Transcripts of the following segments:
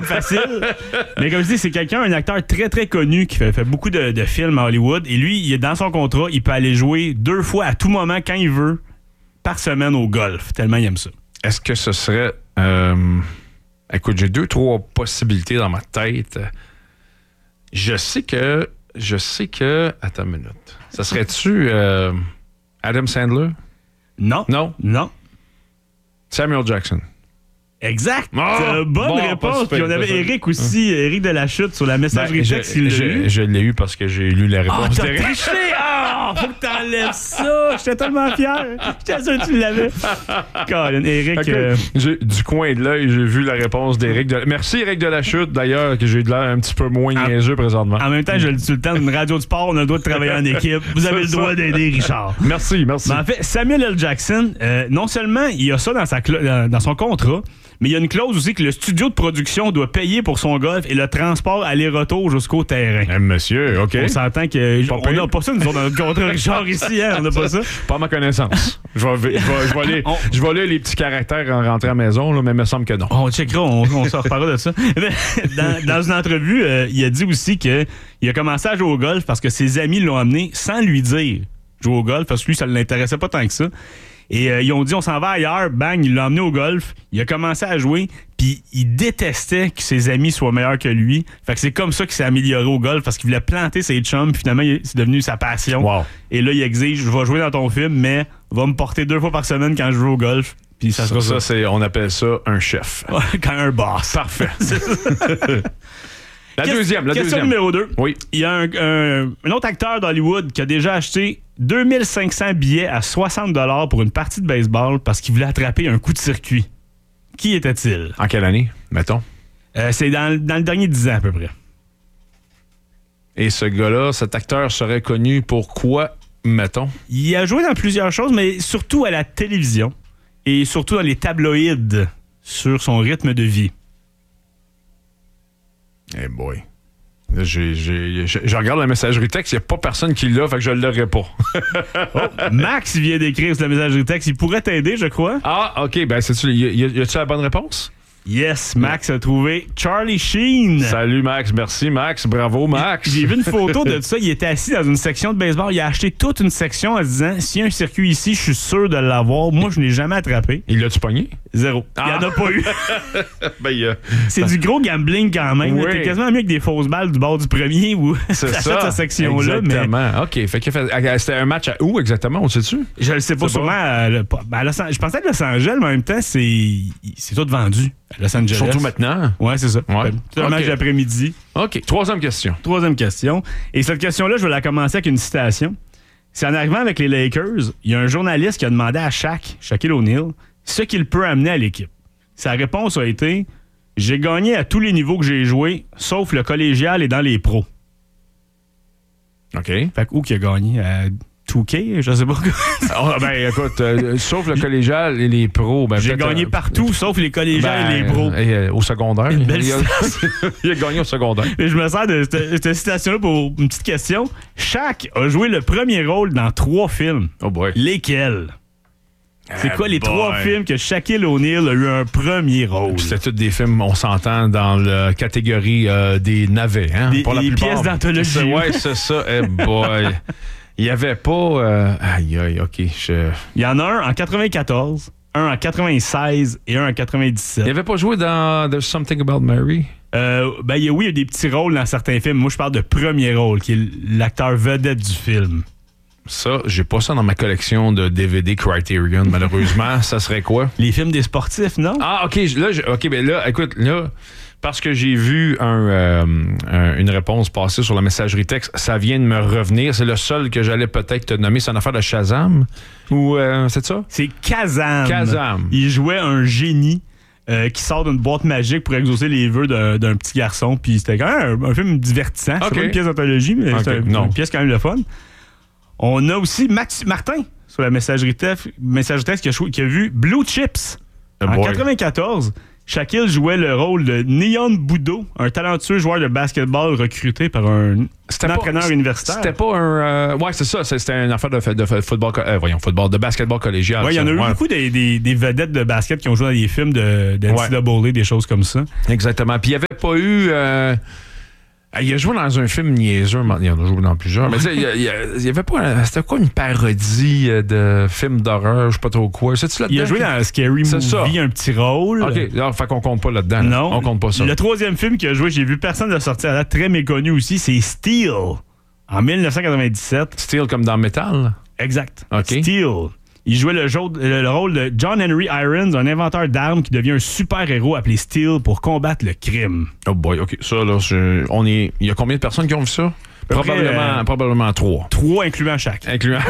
facile. Mais comme je dis, c'est un acteur très, très connu qui fait beaucoup de films à Hollywood. Et lui, il est dans son contrat, il peut aller jouer 2 fois à tout moment, quand il veut, par semaine au golf. Tellement il aime ça. Est-ce que ce serait... Écoute, j'ai 2-3 possibilités dans ma tête. Je sais que... Attends une minute. Ça serait-tu Adam Sandler? Non. Samuel Jackson. Exact. Bonne réponse. Puis on avait Eric aussi, Eric de la Chute sur la messagerie texte. Je l'ai eu parce que j'ai lu la réponse d'Eric. T'as triché! Faut que t'enlèves ça! J'étais tellement fier. J'étais sûr que tu l'avais. Colin, Eric... Du coin de l'œil, j'ai vu la réponse d'Eric. Merci Eric de la Chute, d'ailleurs, que j'ai de l'air un petit peu moins niaiseux présentement. En même temps, je le dis tout le temps, une radio de sport, on a le droit de travailler en équipe. Vous avez le droit d'aider Richard. Merci. Mais en fait, Samuel L. Jackson, non seulement il a ça dans son contrat, mais il y a une clause aussi que le studio de production doit payer pour son golf et le transport aller-retour jusqu'au terrain. Monsieur, OK. On s'entend que... on n'a pas ça, nous autres, dans notre contrat, Richard, ici, hein? On n'a pas ça. Pas à ma connaissance. Je vais lire les petits caractères en rentrant à la maison, là, mais il me semble que non. On checkera, on se reparlera de ça. Dans une entrevue, il a dit aussi qu'il a commencé à jouer au golf parce que ses amis l'ont amené sans lui dire jouer au golf, parce que lui, ça ne l'intéressait pas tant que ça. Et ils ont dit, on s'en va ailleurs. Bang, il l'a emmené au golf. Il a commencé à jouer. Puis il détestait que ses amis soient meilleurs que lui. Fait que c'est comme ça qu'il s'est amélioré au golf parce qu'il voulait planter ses chums. Puis finalement, c'est devenu sa passion. Wow. Et là, il exige, je vais jouer dans ton film, mais va me porter 2 fois par semaine quand je joue au golf. Puis ça sera ça. On appelle ça un chef. Quand un boss. Parfait. La deuxième. Question numéro 2. Oui. Il y a un autre acteur d'Hollywood qui a déjà acheté 2500 billets à 60$ pour une partie de baseball parce qu'il voulait attraper un coup de circuit. Qui était-il? En quelle année, mettons? C'est dans le dernier 10 ans à peu près. Et ce gars-là, cet acteur serait connu pour quoi, mettons? Il a joué dans plusieurs choses, mais surtout à la télévision et surtout dans les tabloïds sur son rythme de vie. Eh boy. Je regarde la messagerie texte, il n'y a pas personne qui l'a, fait que je ne l'aurai pas. Max vient d'écrire sur la messagerie texte. Il pourrait t'aider, je crois. Ah, OK. Ben, y a-tu la bonne réponse? Yes, Max a trouvé Charlie Sheen. Salut Max, merci Max, bravo Max. J'ai vu une photo de ça, il était assis dans une section de baseball, il a acheté toute une section en se disant, s'il y a un circuit ici, je suis sûr de l'avoir. Moi, je ne l'ai jamais attrapé. Il l'a-tu pogné? 0. Il n'y en a pas eu. C'est du gros gambling quand même. Oui. T'es quasiment mieux que des fausses balles du bord du premier où t'achètes cette section-là. Exactement. Mais... OK. Fait que c'était un match à où exactement, on sait-tu? Je le sais pas, sûrement je pensais à Los Angeles, mais en même temps, c'est tout vendu à Los Angeles. Surtout maintenant. Ouais, c'est ça. Ouais. C'est un match d'après-midi. OK. Troisième question. Et cette question-là, je vais la commencer avec une citation. C'est en arrivant avec les Lakers, il y a un journaliste qui a demandé à Shaquille O'Neal, ce qu'il peut amener à l'équipe. Sa réponse a été « J'ai gagné à tous les niveaux que j'ai joué, sauf le collégial et dans les pros. » OK. Fait que où qu'il a gagné? À 2K? Je sais pas. Écoute, sauf le collégial et les pros. J'ai gagné partout, sauf les collégiales et les pros. Au secondaire. Une belle il a gagné au secondaire. Et je me sers de cette citation-là pour une petite question. Shaq a joué le premier rôle dans 3 films. Oh boy. Lesquels? C'est quoi les 3 films que Shaquille O'Neal a eu un premier rôle? C'était tous des films, on s'entend, dans la catégorie des navets. Hein? Des pièces d'anthologie. Ouais, c'est ça. Boy. Il n'y avait pas... Aïe, OK. Il y en a un en 94, un en 96 et un en 97. Il n'avait pas joué dans There's Something About Mary? Oui, il y a des petits rôles dans certains films. Moi, je parle de premier rôle, qui est l'acteur vedette du film. Ça, j'ai pas ça dans ma collection de DVD Criterion, malheureusement. Ça serait quoi? Les films des sportifs, non? Ah, OK. Là, écoute, là, parce que j'ai vu une réponse passer sur la messagerie texte, ça vient de me revenir. C'est le seul que j'allais peut-être te nommer. C'est une affaire de Shazam? Ou c'est ça? C'est Kazam. Kazam. Il jouait un génie qui sort d'une boîte magique pour exaucer les vœux d'un petit garçon. Puis c'était quand même un film divertissant. Okay. C'est pas une pièce d'anthologie, mais c'est une pièce quand même le fun. On a aussi Max Martin sur la messagerie texte qui a vu Blue Chips. En 94, Shaquille jouait le rôle de Neon Boudo, un talentueux joueur de basketball recruté par un un entraîneur universitaire. C'était pas un... ouais, c'est ça. C'était une affaire de football... de basketball collégial. Oui, il y en a eu beaucoup des vedettes de basket qui ont joué dans des films de NCAA, des choses comme ça. Exactement. Puis il n'y avait pas eu... il a joué dans un film niaiseux, il en a joué dans plusieurs, mais il y avait pas... C'était quoi une parodie de film d'horreur, je sais pas trop quoi. C'est-tu là-dedans? Il a joué dans Scary Movie, un petit rôle. OK, alors, fait qu'on compte pas là-dedans. Non. On compte pas ça. Le troisième film qu'il a joué, j'ai vu personne de sortir à la très méconnu aussi, c'est Steel, en 1997. Steel comme dans Metal? Exact. OK. Steel. Il jouait le rôle de John Henry Irons, un inventeur d'armes qui devient un super-héros appelé Steel pour combattre le crime. Oh boy, OK. Ça, là, il y a combien de personnes qui ont vu ça? Probablement 3. 3 incluant chaque.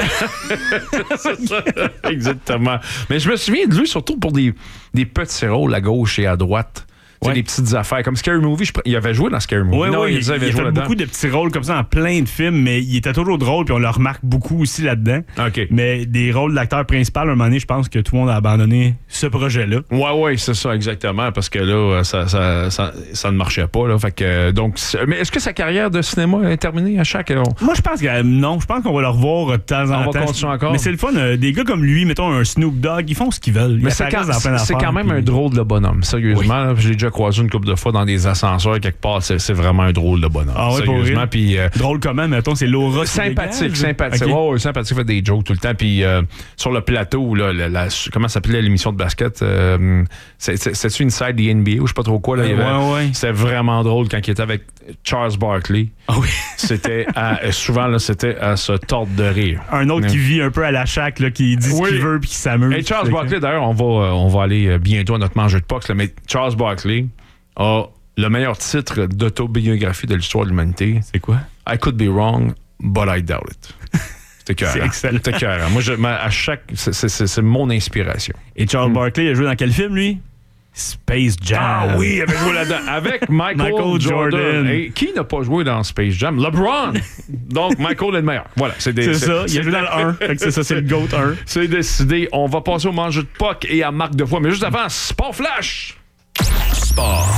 C'est ça, exactement. Mais je me souviens de lui surtout pour des petits rôles à gauche et à droite. Ouais. Des petites affaires. Comme Scary Movie, il avait joué dans Scary Movie. Oui, il a fait beaucoup de petits rôles comme ça dans plein de films, mais il était toujours drôle, puis on le remarque beaucoup aussi là-dedans. OK. Mais des rôles d'acteur principal, à un moment donné, je pense que tout le monde a abandonné ce projet-là. Oui, c'est ça, exactement, parce que là, ça ne marchait pas. Là, fait que, donc, mais est-ce que sa carrière de cinéma est terminée à chaque... Moi, je pense que non. Je pense qu'on va le revoir de temps en temps. On va continuer encore. Mais c'est le fun. Des gars comme lui, mettons un Snoop Dogg, ils font ce qu'ils veulent. Mais c'est quand même un drôle de bonhomme, sérieusement. Là, j'ai déjà croisé une couple de fois dans des ascenseurs quelque part, c'est vraiment un drôle de bonhomme. Ah ouais, sérieusement. Puis drôle comment, mettons, c'est l'aura sympathique. Okay. Ouais, sympathique, fait des jokes tout le temps. Puis sur le plateau, là, comment s'appelait l'émission de basket? C'est-tu Inside the NBA ou je sais pas trop quoi? Là, c'était vraiment drôle quand il était avec Charles Barkley. Ah oui. Souvent, là, c'était à se tordre de rire. Un autre qui vit un peu à la chaque, là, qui dit ce qu'il veut puis qui s'amuse. Et Charles Barkley, d'ailleurs, on va aller bientôt à notre mangeur de POX, là, mais Charles Barkley a le meilleur titre d'autobiographie de l'histoire de l'humanité. C'est quoi? I could be wrong, but I doubt it. C'était écœurant. C'est excellent. C'était écœurant. Moi, c'est mon inspiration. Et Charles Barkley, il a joué dans quel film, lui? Space Jam. Ah oui, il avait joué là-dedans. Avec Michael Jordan. Et qui n'a pas joué dans Space Jam? LeBron. Donc, Michael est le meilleur. Voilà. C'est ça. Il a joué dans le 1. C'est ça, c'est le GOAT 1. C'est décidé. On va passer au manger de POC et à Marc Defoy. Mais juste avant, Sport Flash. Sport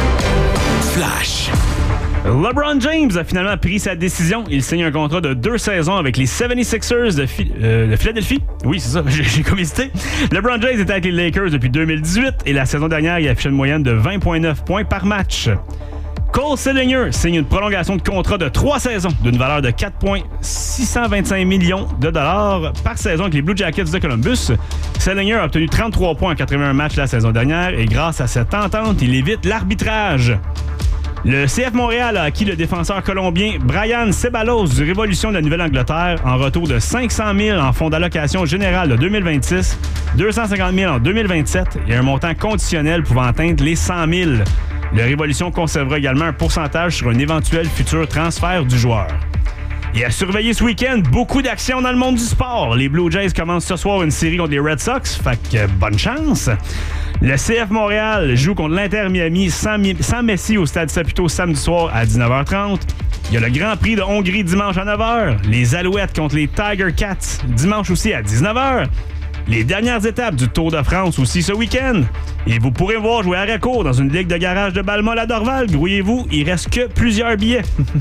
Flash. LeBron James a finalement pris sa décision. Il signe un contrat de 2 saisons avec les 76ers de Philadelphie. Oui, c'est ça, j'ai comme hésité. LeBron James était avec les Lakers depuis 2018 et la saison dernière, il a affiché une moyenne de 20,9 points par match. Cole Sillinger signe une prolongation de contrat de 3 saisons d'une valeur de 4,625 millions de dollars par saison avec les Blue Jackets de Columbus. Sillinger a obtenu 33 points en 81 matchs la saison dernière et grâce à cette entente, il évite l'arbitrage. Le CF Montréal a acquis le défenseur colombien Brian Ceballos du Révolution de la Nouvelle-Angleterre en retour de 500 000 en fonds d'allocation générale de 2026, 250 000 en 2027 et un montant conditionnel pouvant atteindre les 100 000. Le Révolution conservera également un pourcentage sur un éventuel futur transfert du joueur. Et à surveiller ce week-end, beaucoup d'actions dans le monde du sport. Les Blue Jays commencent ce soir une série contre les Red Sox, fait que bonne chance. Le CF Montréal joue contre l'Inter Miami sans Messi au Stade Saputo samedi soir à 19h30. Il y a le Grand Prix de Hongrie dimanche à 9h. Les Alouettes contre les Tiger Cats dimanche aussi à 19h. Les dernières étapes du Tour de France aussi ce week-end. Et vous pourrez voir jouer à recours dans une ligue de garage de Balmol à Dorval. Grouillez-vous, il reste que plusieurs billets.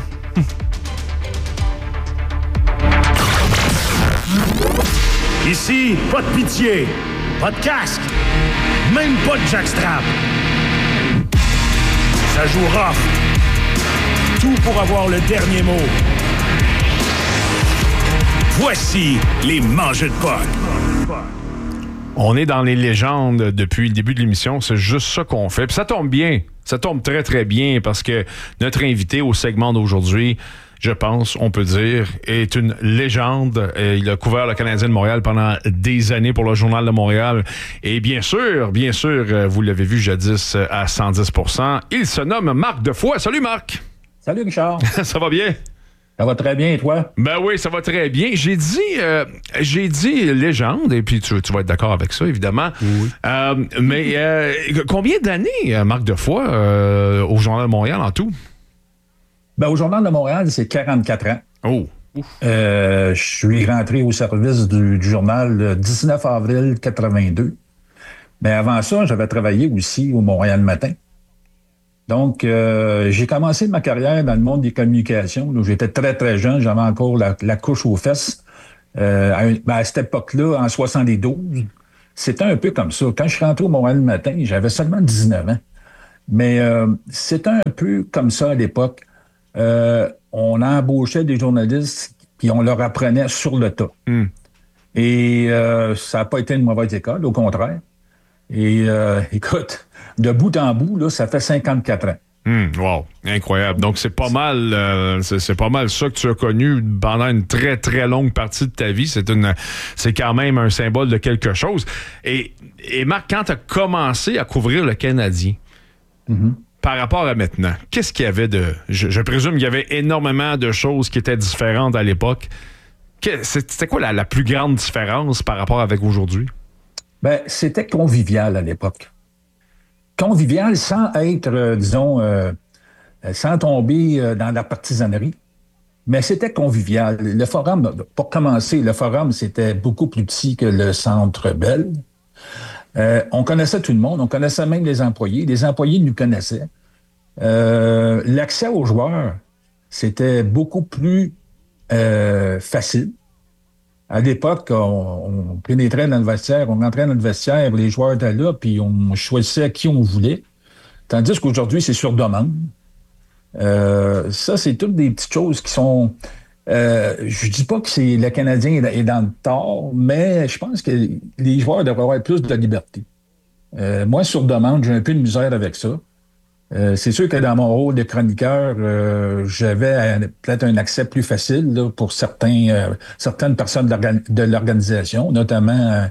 Ici, pas de pitié, pas de casque, même pas de jackstrap. Ça joue rough. Tout pour avoir le dernier mot. Voici les mangeux de POC. On est dans les légendes depuis le début de l'émission. C'est juste ça qu'on fait. Puis ça tombe bien. Ça tombe très, très bien parce que notre invité au segment d'aujourd'hui, je pense, on peut dire, est une légende. Il a couvert le Canadien de Montréal pendant des années pour le Journal de Montréal. Et bien sûr, vous l'avez vu jadis à 110%. Il se nomme Marc Defoy. Salut Marc! Salut Richard! Ça va bien? Ça va très bien, et toi? Ben oui, ça va très bien. J'ai dit légende, et puis tu vas être d'accord avec ça, évidemment. Oui. Mais combien d'années, Marc Defoy, au Journal de Montréal en tout? Ben, au Journal de Montréal, c'est 44 ans. Oh! Je suis rentré au service du journal le 19 avril 82. Mais avant ça, j'avais travaillé aussi au Montréal Matin. Donc, j'ai commencé ma carrière dans le monde des communications. Là, j'étais très, très jeune. J'avais encore la couche aux fesses. À cette époque-là, en 72, c'était un peu comme ça. Quand je suis rentré au Montréal le matin, j'avais seulement 19 ans. Mais c'était un peu comme ça à l'époque. On embauchait des journalistes puis on leur apprenait sur le tas. Et ça n'a pas été une mauvaise école, au contraire. Et écoute, de bout en bout, là, ça fait 54 ans. Wow, incroyable. Donc, c'est pas mal c'est pas mal ça que tu as connu pendant une très, très longue partie de ta vie. C'est quand même un symbole de quelque chose. Et Marc, quand tu as commencé à couvrir le Canadien, par rapport à maintenant, qu'est-ce qu'il y avait de... Je présume qu'il y avait énormément de choses qui étaient différentes à l'époque. C'était quoi la plus grande différence par rapport avec aujourd'hui? Ben, c'était convivial à l'époque. Convivial sans être, sans tomber dans la partisanerie. Mais c'était convivial. Le forum, pour commencer, le forum, c'était beaucoup plus petit que le Centre Bell. On connaissait tout le monde, on connaissait même les employés. Les employés nous connaissaient. L'accès aux joueurs, c'était beaucoup plus facile. À l'époque, on pénétrait dans le vestiaire, on entrait dans le vestiaire, les joueurs étaient là, puis on choisissait qui on voulait. Tandis qu'aujourd'hui, c'est sur demande. Ça, c'est toutes des petites choses qui sont... je dis pas que le Canadien est dans le tort, mais je pense que les joueurs devraient avoir plus de liberté. Moi, sur demande, j'ai un peu de misère avec ça. C'est sûr que dans mon rôle de chroniqueur, j'avais peut-être un accès plus facile là, pour certaines personnes de l'organisation, notamment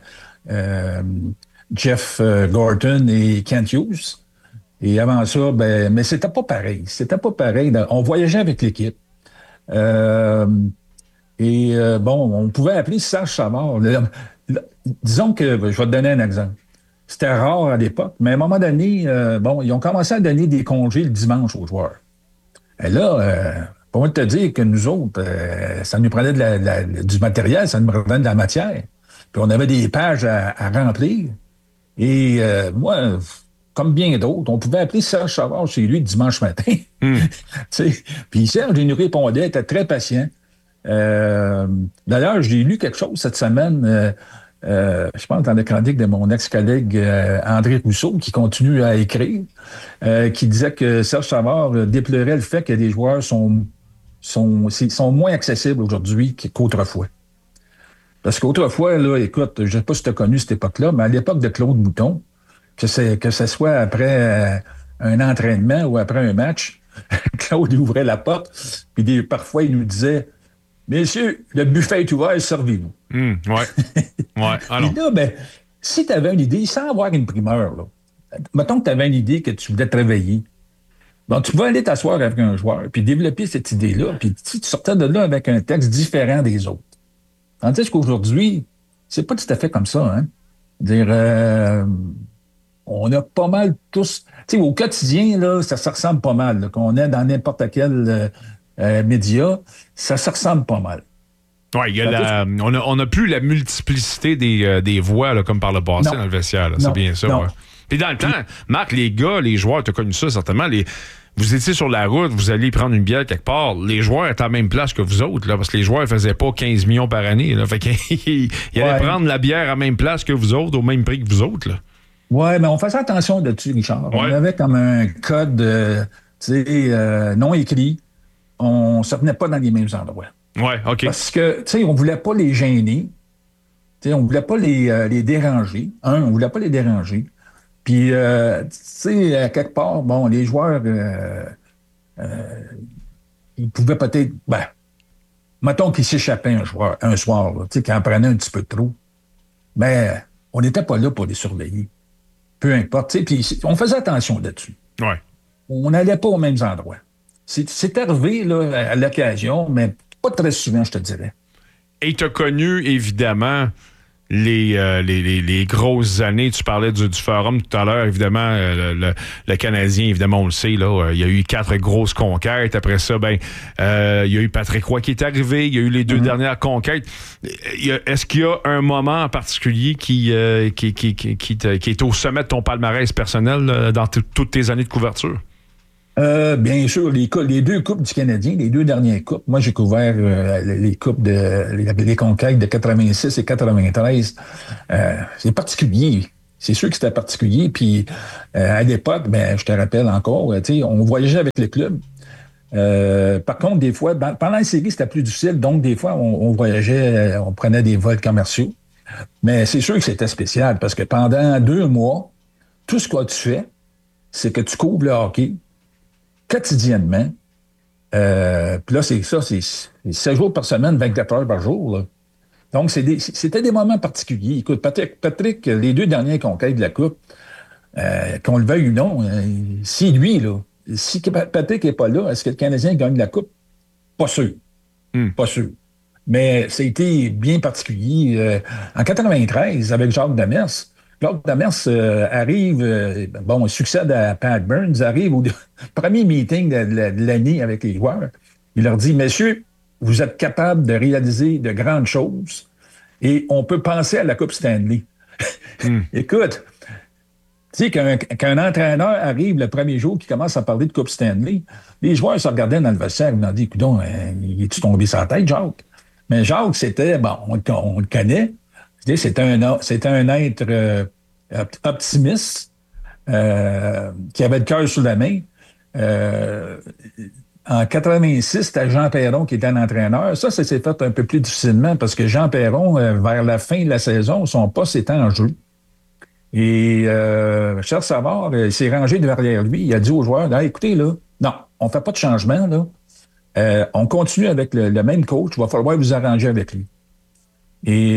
Jeff Gorton et Kent Hughes. Et avant ça, mais c'était pas pareil. C'était pas pareil. On voyageait avec l'équipe. On pouvait appeler Serge Savard. Disons que, je vais te donner un exemple. C'était rare à l'époque, mais à un moment donné, ils ont commencé à donner des congés le dimanche aux joueurs. Et là, pour te dire que nous autres, ça nous prenait du matériel, ça nous prenait de la matière. Puis on avait des pages à remplir. Et moi, comme bien d'autres, on pouvait appeler Serge Savard chez lui le dimanche matin. Puis Serge, il nous répondait, était très patient. D'ailleurs, j'ai lu quelque chose cette semaine... je pense dans la chronique de mon ex-collègue André Rousseau, qui continue à écrire, qui disait que Serge Savard déplorait le fait que les joueurs sont moins accessibles aujourd'hui qu'autrefois. Parce qu'autrefois, là, écoute, je ne sais pas si tu as connu cette époque-là, mais à l'époque de Claude Mouton, que ce soit après un entraînement ou après un match, Claude ouvrait la porte, puis parfois il nous disait « Messieurs, le buffet est ouvert, servez-vous. » Ouais. Alors. Et là, si tu avais une idée, sans avoir une primeur, là, mettons que tu avais une idée que tu voulais te réveiller, donc tu pouvais aller t'asseoir avec un joueur, puis développer cette idée-là, puis tu sortais de là avec un texte différent des autres. Tandis qu'aujourd'hui, c'est pas tout à fait comme ça, hein. On a pas mal tous... Tu sais, au quotidien, là, ça se ressemble pas mal. Là, qu'on est dans n'importe quel média, ça se ressemble pas mal. Oui, on n'a plus la multiplicité des voix là, comme par le passé dans le vestiaire. Là, c'est bien ça. Ouais. Puis dans le temps, Marc, les gars, les joueurs, tu as connu ça certainement, vous étiez sur la route, vous alliez prendre une bière quelque part, les joueurs étaient à la même place que vous autres, là, parce que les joueurs ne faisaient pas 15 millions par année. Là, fait qu'ils allaient prendre la bière à la même place que vous autres, au même prix que vous autres. Oui, mais on faisait attention là-dessus, Richard. Ouais. On avait comme un code non écrit. On ne se tenait pas dans les mêmes endroits. Oui, OK. Parce que, tu sais, on ne voulait pas les gêner. Tu sais, on ne voulait pas les déranger. On ne voulait pas les déranger. Puis, tu sais, à quelque part, bon, les joueurs, ils pouvaient peut-être... mettons qu'ils s'échappaient un soir, tu sais, qu'ils en prenaient un petit peu trop. Mais on n'était pas là pour les surveiller. Peu importe. Tu sais, puis on faisait attention là-dessus. Oui. On n'allait pas aux mêmes endroits. C'est arrivé, là, à l'occasion, mais pas très souvent, je te dirais. Et tu as connu, évidemment, les grosses années. Tu parlais du Forum tout à l'heure. Évidemment, le Canadien, évidemment, on le sait, là, il y a eu 4 grosses conquêtes. Après ça, il y a eu Patrick Roy qui est arrivé. Il y a eu les 2 dernières conquêtes. Est-ce qu'il y a un moment en particulier qui est au sommet de ton palmarès personnel dans toutes tes années de couverture? Bien sûr, les deux coupes du Canadien, les deux dernières coupes. Moi, j'ai couvert les coupes les conquêtes de 86 et 93. C'est particulier. C'est sûr que c'était particulier. Puis à l'époque, ben, je te rappelle encore, on voyageait avec le club. Par contre, des fois, pendant la série, c'était plus difficile. Donc, des fois, on voyageait, on prenait des vols commerciaux. Mais c'est sûr que c'était spécial parce que pendant 2 mois, tout ce que tu fais, c'est que tu couvres le hockey quotidiennement. Puis là, c'est 7 jours par semaine, 24 heures par jour. Là. Donc, c'était des moments particuliers. Écoute, Patrick, les 2 dernières conquêtes de la Coupe, qu'on le veuille ou non, si Patrick n'est pas là, est-ce que le Canadien gagne la Coupe? Pas sûr. Pas sûr. Mais ça a été bien particulier. En 93, avec Jacques Demers arrive, succède à Pat Burns, arrive au premier meeting de l'année avec les joueurs. Il leur dit, messieurs, vous êtes capables de réaliser de grandes choses et on peut penser à la Coupe Stanley. Écoute, tu sais, qu'un entraîneur arrive le premier jour qui commence à parler de Coupe Stanley, les joueurs se regardaient dans le vestiaire et ils ont dit, coudonc, il est-tu tombé sur la tête, Jacques? Mais Jacques, c'était, on le connaît, c'était un être optimiste qui avait le cœur sous la main. En 86, c'était Jean Perron qui était l'entraîneur. Ça s'est fait un peu plus difficilement parce que Jean Perron, vers la fin de la saison, son poste était en jeu. Et Charles Savard, il s'est rangé derrière lui. Il a dit aux joueurs, écoutez, là, non, on ne fait pas de changement, là. On continue avec le même coach. Il va falloir vous arranger avec lui. Et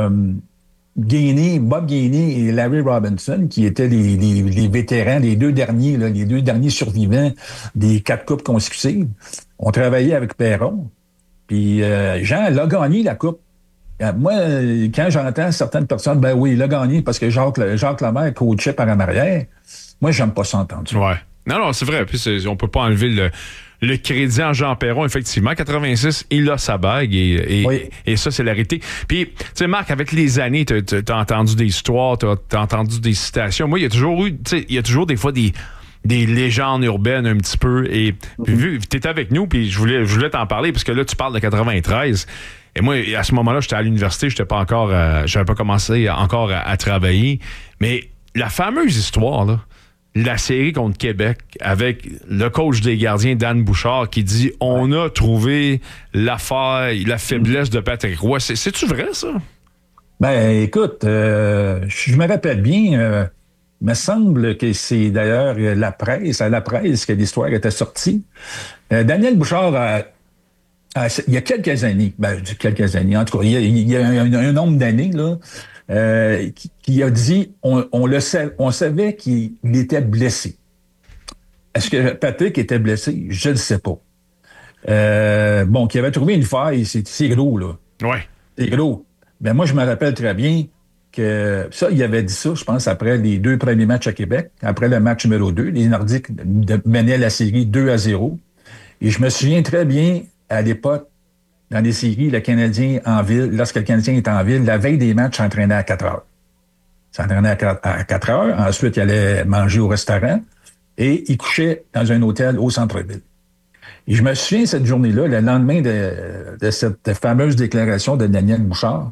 Bob Gainey et Larry Robinson, qui étaient les vétérans, les deux derniers survivants des 4 coupes consécutives, ont travaillé avec Perron. Puis Jean l'a gagné la coupe. Moi, quand j'entends certaines personnes, ben oui, il a gagné parce que Jacques Lemaire coachait par en arrière. Moi, j'aime pas ça entendre ça. Ouais. Non, c'est vrai. Puis on peut pas enlever le crédit en Jean Perron, effectivement. 86, il a sa bague et ça, c'est la réalité. Puis, tu sais, Marc, avec les années, t'as entendu des histoires, t'as entendu des citations. Moi, il y a toujours des fois des légendes urbaines un petit peu. Et puis, vu que t'étais avec nous, puis je voulais t'en parler, parce que là, tu parles de 93. Et moi, à ce moment-là, j'étais à l'université, j'avais pas commencé encore à travailler. Mais la fameuse histoire, là, la série contre Québec avec le coach des gardiens, Dan Bouchard, qui dit « On a trouvé la faille, la faiblesse de Patrick Roy ». C'est-tu vrai, ça? Ben, écoute, je me rappelle bien, me semble que c'est d'ailleurs à la presse que l'histoire était sortie. Daniel Bouchard, il y a quelques années, en tout cas, il y a un nombre d'années, là, qui a dit on savait qu'il était blessé. Est-ce que Patrick était blessé? Je ne sais pas. Qu'il avait trouvé une faille, c'est gros, là. Ouais. C'est gros. Ben moi, je me rappelle très bien que ça, il avait dit ça, je pense, après les 2 premiers matchs à Québec, après le match numéro 2. Les Nordiques menaient la série 2-0. Et je me souviens très bien, à l'époque, dans les séries, le Canadien en ville, lorsque le Canadien est en ville, la veille des matchs, s'entraînait à 4 heures. S'entraînait à 4 heures. Ensuite, il allait manger au restaurant et il couchait dans un hôtel au centre-ville. Et je me souviens cette journée-là, le lendemain de cette fameuse déclaration de Daniel Bouchard,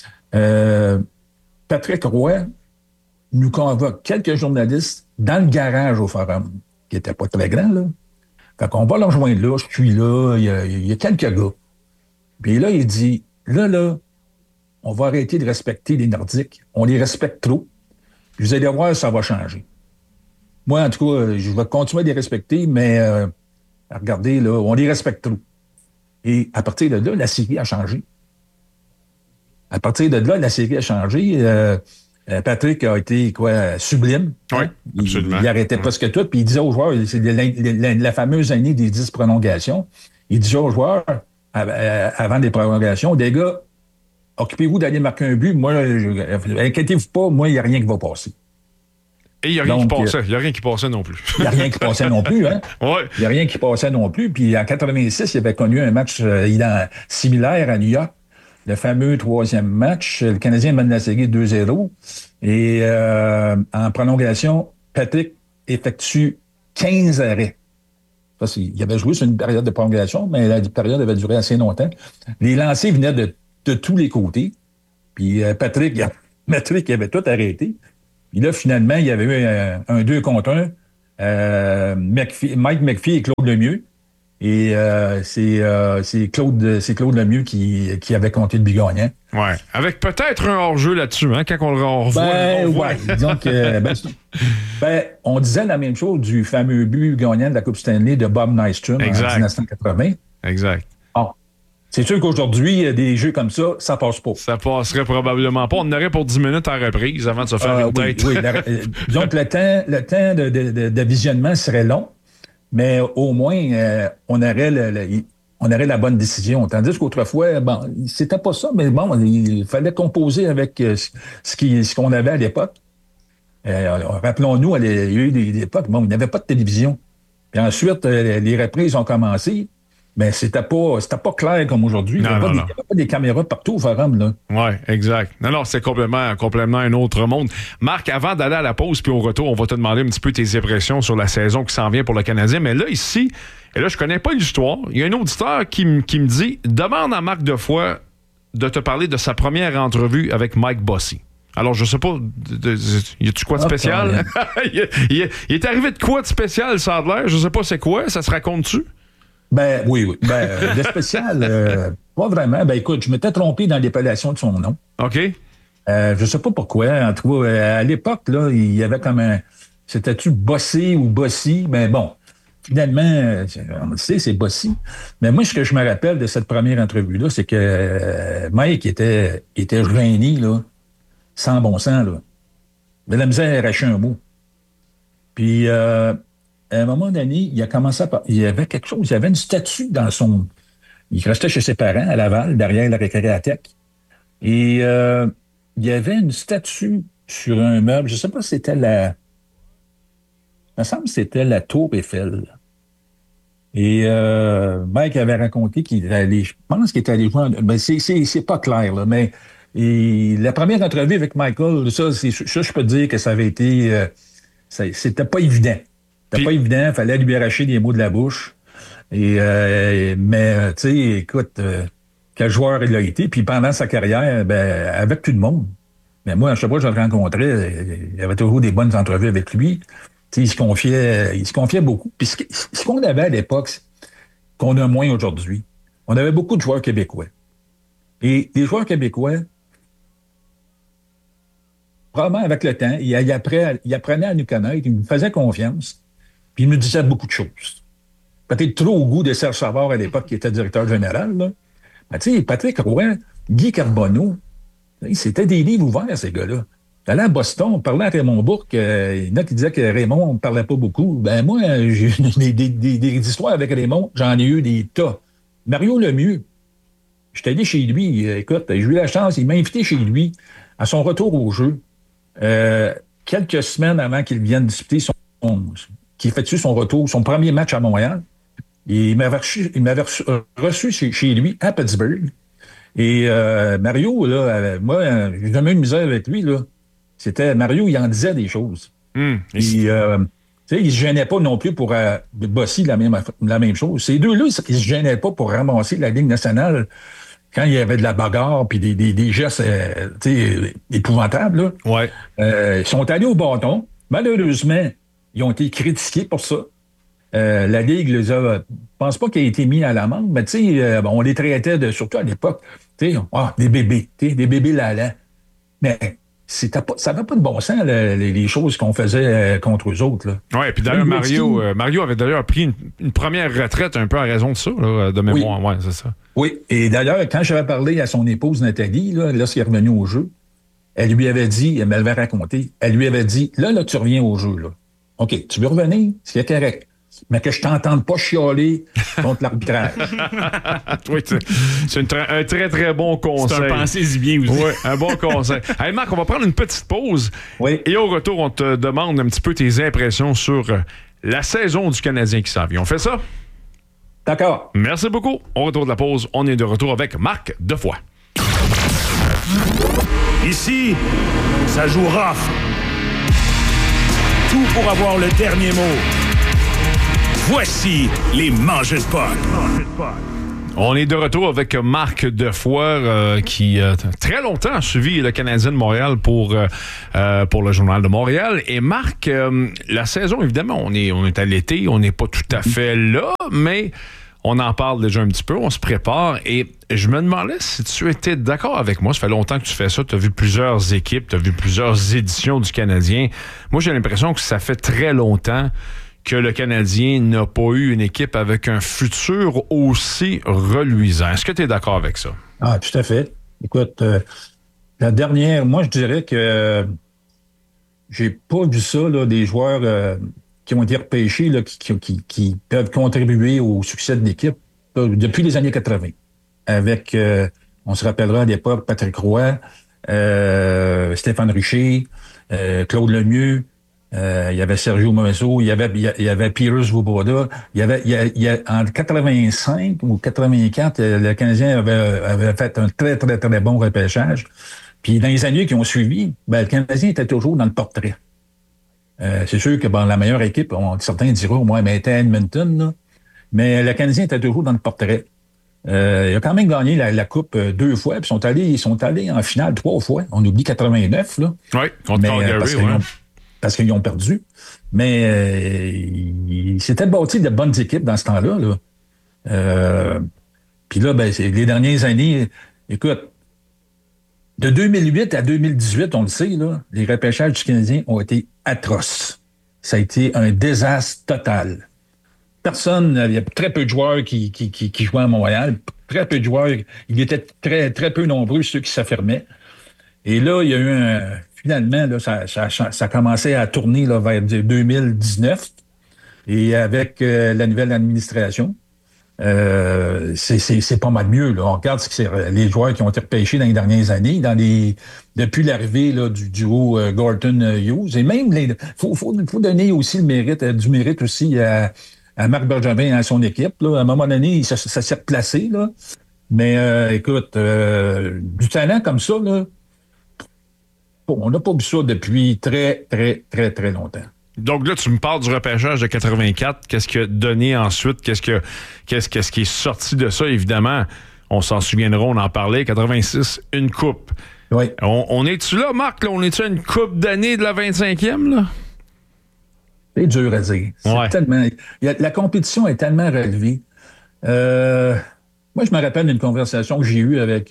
Patrick Roy nous convoque quelques journalistes dans le garage au Forum, qui n'était pas très grand, là. Fait qu'on va le rejoindre là, je suis là, il y a quelques gars. Puis là, il dit, là, on va arrêter de respecter les Nordiques. On les respecte trop. Vous allez voir, ça va changer. Moi, en tout cas, je vais continuer à les respecter, mais regardez, là, on les respecte trop. Et à partir de là, la série a changé. À partir de là, la série a changé. Patrick a été, sublime. Oui, absolument. Il arrêtait presque tout, puis il disait aux joueurs, c'est la fameuse année des 10 prolongations, il disait aux joueurs, avant les prolongations, des gars, occupez-vous d'aller marquer un but, moi, inquiétez-vous pas, moi, il n'y a rien qui va passer. Et il n'y a rien qui passait. Il n'y a rien qui passait non plus. Il n'y a rien qui passait non plus, hein? Oui. Il n'y a rien qui passait non plus. Puis en 86, il avait connu un match similaire à New York. Le fameux 3e match. Le Canadien mène la série 2-0. Et en prolongation, Patrick effectue 15 arrêts. Il avait joué sur une période de prolongation, mais la période avait duré assez longtemps. Les lancers venaient de tous les côtés. Puis Patrick avait tout arrêté. Puis là, finalement, il y avait eu un 2 contre 1. Mike McPhee et Claude Lemieux. Et c'est Claude Lemieux qui avait compté le but gagnant. Ouais. Avec peut-être un hors-jeu là-dessus, hein, quand on revoit. Disons que, on disait la même chose du fameux but gagnant de la Coupe Stanley de Bob Nystrom en 1980. Exact. Bon. C'est sûr qu'aujourd'hui, des jeux comme ça passe pas. Ça passerait probablement pas. On en aurait pour 10 minutes en reprise avant de se faire une tête. Oui, disons que le temps de visionnement serait long, mais au moins, on aurait la bonne décision. Tandis qu'autrefois, c'était pas ça, mais bon, il fallait composer avec ce qu'on avait à l'époque. Rappelons-nous, il y a eu des époques, il n'y avait pas de télévision. Puis ensuite, les reprises ont commencé. Mais c'était pas clair comme aujourd'hui. Il n'y avait pas des caméras partout au forum, là. Oui, exact. Non, c'est complètement un autre monde. Marc, avant d'aller à la pause puis au retour, on va te demander un petit peu tes impressions sur la saison qui s'en vient pour le Canadien. Mais là, ici, et là, je connais pas l'histoire. Il y a un auditeur qui me dit, demande à Marc Defoy de te parler de sa première entrevue avec Mike Bossy. Alors, je sais pas, y a-tu quoi de spécial? Il est arrivé de quoi de spécial, ça a l'air? Je sais pas c'est quoi, ça se raconte-tu? Oui. De spécial, pas vraiment. Écoute, je m'étais trompé dans l'appellation de son nom. OK. Je sais pas pourquoi. En tout cas, à l'époque, là, il y avait comme un... C'était-tu Bossy ou Bossy? Finalement, on le sait, c'est Bossy. Mais moi, ce que je me rappelle de cette première entrevue-là, c'est que Mike était gêné, là, sans bon sens, là. Il avait la misère à arracher un mot. Puis... à un moment donné, il a commencé il y avait quelque chose, il y avait une statue dans son... Il restait chez ses parents, à Laval, derrière la récréathèque. Et il y avait une statue sur un meuble, je ne sais pas si c'était il me semble que c'était la Tour Eiffel. Et Mike avait raconté qu'il allait... Je pense qu'il était allé jouer... c'est pas clair, là, mais... Et la première entrevue avec Michael, ça, je peux te dire que ça avait été... c'était pas évident. C'était pas évident, il fallait lui arracher des mots de la bouche. Mais, tu sais, écoute, quel joueur il a été. Puis pendant sa carrière, avec tout le monde. Mais moi, à chaque fois que je le rencontrais, il y avait toujours des bonnes entrevues avec lui. Tu sais, il se confiait beaucoup. Puis ce qu'on avait à l'époque, qu'on a moins aujourd'hui, on avait beaucoup de joueurs québécois. Et les joueurs québécois, probablement avec le temps, il apprenait à nous connaître, il nous faisait confiance. Puis il me disait beaucoup de choses. Peut-être trop au goût de Serge Savard à l'époque, qui était directeur général. Là. Mais tu sais, Patrick Roy, Guy Carbonneau, c'était des livres ouverts, ces gars-là. J'allais à Boston, on parlait à Raymond Bourque. Il y en a qui disaient que Raymond ne parlait pas beaucoup. Moi, j'ai eu des histoires avec Raymond, j'en ai eu des tas. Mario Lemieux, j'étais allé chez lui. Écoute, j'ai eu la chance, il m'a invité chez lui à son retour au jeu. Quelques semaines avant qu'il vienne disputer qui effectue son retour, son premier match à Montréal. Et il m'avait reçu chez lui à Pittsburgh. Et Mario, là, moi, j'ai jamais eu de misère avec lui, là. C'était Mario, il en disait des choses. Tu sais, il se gênait pas non plus pour bosser la même chose. Ces deux-là, ils se gênaient pas pour ramasser la Ligue nationale quand il y avait de la bagarre puis des gestes épouvantables. Là. Ouais. Ils sont allés au bâton. Malheureusement, ils ont été critiqués pour ça. La Ligue les a... Je pense pas qu'il ait été mis à l'amende, mais tu sais, on les traitait surtout à l'époque, tu sais, des bébés, des bébés lala. Mais ça n'avait pas de bon sens, les choses qu'on faisait contre eux autres. Oui, puis d'ailleurs, Mario avait d'ailleurs pris une première retraite un peu à raison de ça, là, de mémoire. Oui, c'est ça. Oui, et d'ailleurs, quand j'avais parlé à son épouse Nathalie, lorsqu'il est revenu au jeu, elle lui avait dit, elle m'avait raconté, elle lui avait dit, là, tu reviens au jeu, là. OK, tu veux revenir? C'est correct. Mais que je t'entende pas chialer contre l'arbitrage. Oui, c'est un très, très bon conseil. C'est un pensez-y bien aussi. Oui, un bon conseil. Hey Marc, on va prendre une petite pause. Oui. Et au retour, on te demande un petit peu tes impressions sur la saison du Canadien qui s'en vient. On fait ça? D'accord. Merci beaucoup. Au retour de la pause, on est de retour avec Marc Defoy. Ici, ça joue rough. Tout pour avoir le dernier mot. Voici les mangeurs de puck. On est de retour avec Marc Defoire qui très longtemps a suivi le Canadien de Montréal pour le Journal de Montréal. Et Marc, la saison, évidemment, on est à l'été, on n'est pas tout à fait là, mais on en parle déjà un petit peu, on se prépare. Et je me demandais si tu étais d'accord avec moi. Ça fait longtemps que tu fais ça, tu as vu plusieurs équipes, tu as vu plusieurs éditions du Canadien. Moi, j'ai l'impression que ça fait très longtemps que le Canadien n'a pas eu une équipe avec un futur aussi reluisant. Est-ce que tu es d'accord avec ça? Ah, tout à fait. Écoute, la dernière, moi, je dirais que j'ai pas vu ça, là, des joueurs qui ont été repêchés, là, qui peuvent contribuer au succès de l'équipe depuis les années 80. Avec, on se rappellera à l'époque, Patrick Roy, Stéphane Richer, Claude Lemieux, il y avait Sergio Moiseau, il y avait Pires Svoboda. En 85 ou 84, le Canadien avait fait un très, très, très bon repêchage. Puis dans les années qui ont suivi, le Canadien était toujours dans le portrait. C'est sûr que la meilleure équipe, certains diront, moi, mais était Edmonton, là. Mais le Canadien était toujours dans le portrait. Il a quand même gagné la Coupe 2 fois, puis ils sont allés en finale 3 fois. On oublie 89, là. Oui, contre Calgary, parce qu'ils ont perdu. Mais il s'était bâti de bonnes équipes dans ce temps-là. Là. Puis là, les dernières années, écoute, de 2008 à 2018, on le sait, là, les repêchages du Canadien ont été atroces. Ça a été un désastre total. Il y a très peu de joueurs qui jouaient à Montréal. Très peu de joueurs. Il était très, très peu nombreux, ceux qui s'affirmaient. Et là, il y a eu finalement, là, ça commençait à tourner là, vers 2019. Et avec la nouvelle administration, c'est pas mal mieux. Là. On regarde ce que c'est les joueurs qui ont été repêchés dans les dernières années, depuis l'arrivée là, du duo Gorton-Hughes. Et même, faut donner aussi du mérite aussi à Marc Bergevin et à son équipe. Là. À un moment donné, ça s'est replacé. Là. Mais écoute, du talent comme ça, là, on n'a pas vu ça depuis très, très, très, très longtemps. Donc là, tu me parles du repêchage de 84. Qu'est-ce qui a donné ensuite? Qu'est-ce qui est sorti de ça? Évidemment, on s'en souviendra, on en parlait. 86, une coupe. Oui. On est-tu là, Marc? Là? On est-tu à une coupe d'année de la 25e? Là? C'est dur à dire. La compétition est tellement relevée. Moi, je me rappelle d'une conversation que j'ai eue avec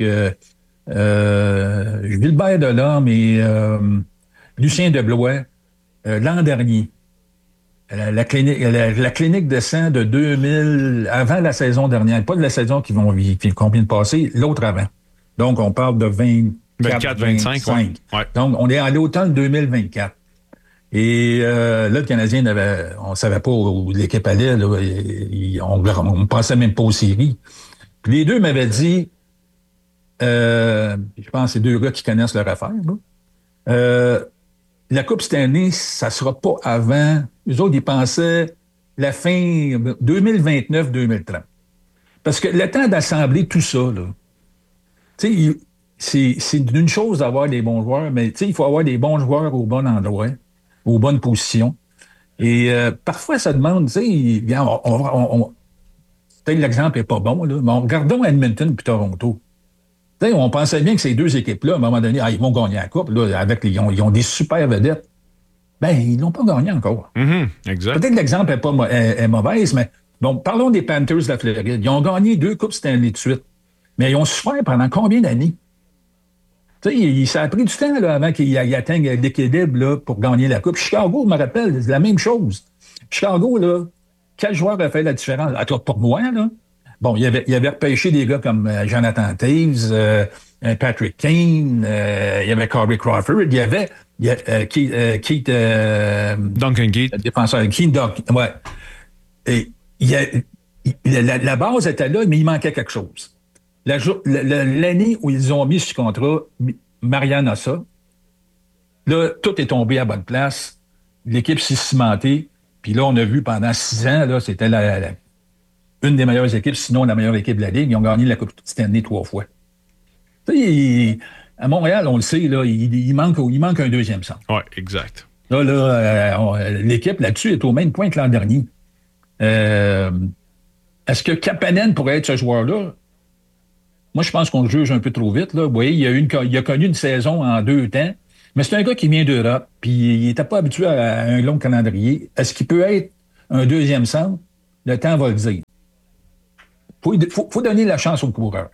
Gilbert Delorme et Lucien Deblois l'an dernier. La clinique de sang de 2000, avant la saison dernière, pas de la saison qui vient de passer, l'autre avant. Donc, on parle de 24-25. Ouais. Donc, on est à l'automne 2024. Et là, le Canadien, on ne savait pas où l'équipe allait. Là, on ne pensait même pas aux séries. Puis les deux m'avaient dit, je pense que c'est deux gars qui connaissent leur affaire. La Coupe Stanley, ça sera pas avant. Eux autres, ils pensaient la fin 2029-2030. Parce que le temps d'assembler tout ça, là, tu sais, c'est d'une chose d'avoir des bons joueurs, mais tu sais, il faut avoir des bons joueurs au bon endroit, aux bonnes positions. Et parfois, ça demande, tu sais, peut-être l'exemple n'est pas bon, là, mais regardons Edmonton puis Toronto. T'sais, on pensait bien que ces deux équipes-là, à un moment donné, ils vont gagner la Coupe. Là, ils ont des super vedettes. Ils l'ont pas gagné encore. Exact. Peut-être que l'exemple est mauvaise, mais bon, parlons des Panthers de la Floride. Ils ont gagné 2 Coupes Stanley de suite. Mais ils ont souffert pendant combien d'années? Ça a pris du temps là, avant qu'ils atteignent l'équilibre là, pour gagner la Coupe. Chicago, je me rappelle, c'est la même chose. Chicago, là, quel joueur a fait la différence? En tout cas, pour moi, là. Bon, il avait repêché des gars comme Jonathan Taves, Patrick Kane, il y avait Corey Crawford, il y avait Keith... Duncan Keith. Défenseur, Keith Duncan, ouais. Et la base était là, mais il manquait quelque chose. L'année où ils ont mis ce contrat, Marian Hossa, là, tout est tombé à bonne place. L'équipe s'est cimentée. Puis là, on a vu pendant 6 ans, là, c'était une des meilleures équipes, sinon la meilleure équipe de la Ligue. Ils ont gagné la Coupe Stanley 3 fois. À Montréal, on le sait, là, il manque un deuxième centre. Oui, exact. Là, l'équipe là-dessus est au même point que l'an dernier. Est-ce que Kapanen pourrait être ce joueur-là? Moi, je pense qu'on le juge un peu trop vite. Là. Vous voyez, il a connu une saison en 2 temps, mais c'est un gars qui vient d'Europe, puis il n'était pas habitué à un long calendrier. Est-ce qu'il peut être un deuxième centre? Le temps va le dire. Faut donner la chance aux coureurs.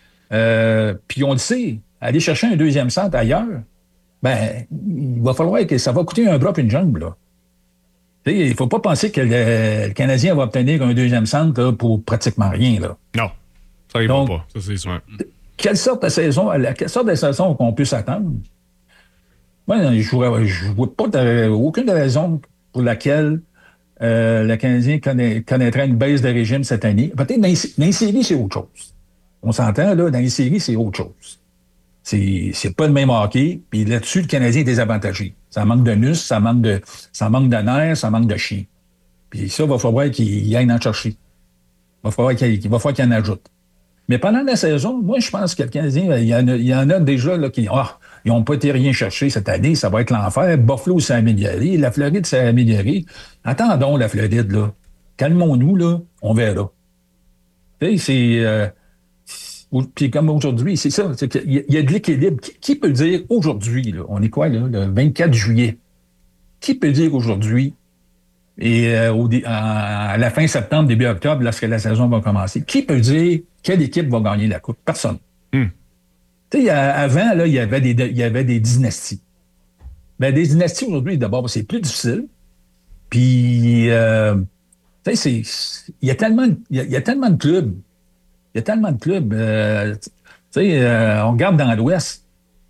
Puis on le sait, aller chercher un deuxième centre ailleurs, ben, il va falloir que ça va coûter un bras et une jambe, là. Il ne faut pas penser que le Canadien va obtenir un deuxième centre là, pour pratiquement rien, là. Non, ça ne va pas. Ça, c'est sûr. Quelle sorte de saison qu'on peut s'attendre? Moi, je ne vois pas aucune raison pour laquelle le Canadien connaîtrait une baisse de régime cette année. Peut-être dans les séries, c'est autre chose. On s'entend, là, dans les séries, c'est autre chose. C'est pas le même hockey. Puis là-dessus, le Canadien est désavantagé. Ça manque de muscles, ça manque de nerfs, ça manque de chien. Puis ça, il va falloir qu'il aille en chercher. Il va falloir qu'il en ajoute. Mais pendant la saison, moi, je pense que le Canadien, il y en a déjà là, qui n'ont pas été rien chercher cette année. Ça va être l'enfer. Buffalo s'est amélioré. La Floride s'est améliorée. Attendons la Floride, là. Calmons-nous, là. On verra. Tu sais, puis comme aujourd'hui, c'est ça. Il y a de l'équilibre. Qui peut dire aujourd'hui, là, on est quoi, là, le 24 juillet? Qui peut dire aujourd'hui, et à la fin septembre, début octobre, lorsque la saison va commencer, qui peut dire quelle équipe va gagner la Coupe? Personne. Tu sais, avant, là, il y avait des dynasties. Ben, des dynasties, aujourd'hui, d'abord, c'est plus difficile. Puis, tu sais, il y a tellement de clubs. Il y a tellement de clubs. Tu sais, on regarde dans l'Ouest.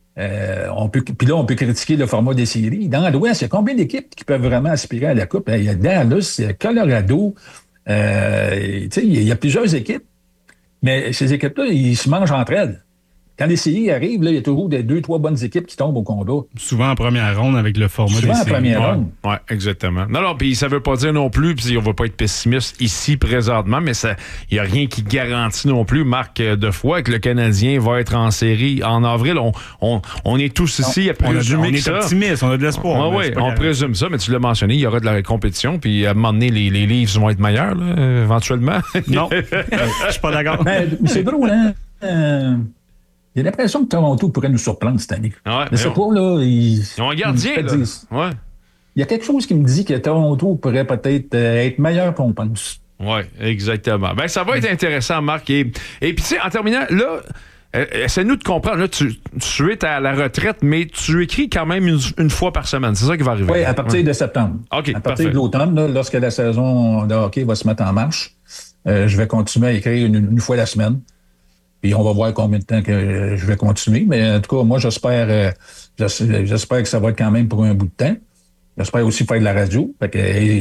Puis là, on peut critiquer le format des séries. Dans l'Ouest, il y a combien d'équipes qui peuvent vraiment aspirer à la Coupe? Il y a Dallas, il y a Colorado. Tu sais, il y a plusieurs équipes. Mais ces équipes-là, ils se mangent entre elles. Quand les séries arrivent, là, il y a toujours 2-3 bonnes équipes qui tombent au combat. Souvent en première ronde avec le format des séries. Souvent en première ronde. Oui, exactement. Non, puis ça veut pas dire non plus, puis on va pas être pessimiste ici présentement, mais il y a rien qui garantit non plus, Marc, de fois, que le Canadien va être en série en avril. On est tous ici à présumer que ça. On est optimiste, on a de l'espoir. Oui, on présume ça, mais tu l'as mentionné, il y aura de la compétition, puis à un moment donné, les livres vont être meilleurs, là, éventuellement. Non, je suis pas d'accord. Mais c'est drôle, hein? J'ai l'impression que Toronto pourrait nous surprendre cette année. Ouais, mais c'est pas, là. Ils ont un gardien, là. Ouais. Il y a quelque chose qui me dit que Toronto pourrait peut-être être meilleur qu'on pense. Oui, exactement. Ben, ça va être intéressant, Marc. Et puis, tu sais, en terminant, là, essaie-nous de comprendre. Là, tu es à la retraite, mais tu écris quand même une fois par semaine. C'est ça qui va arriver. Oui, à partir de septembre. OK, à partir de l'automne, là, lorsque la saison de hockey va se mettre en marche, je vais continuer à écrire une fois la semaine. Puis on va voir combien de temps que je vais continuer. Mais en tout cas, moi, j'espère que ça va être quand même pour un bout de temps. J'espère aussi faire de la radio. Fait que,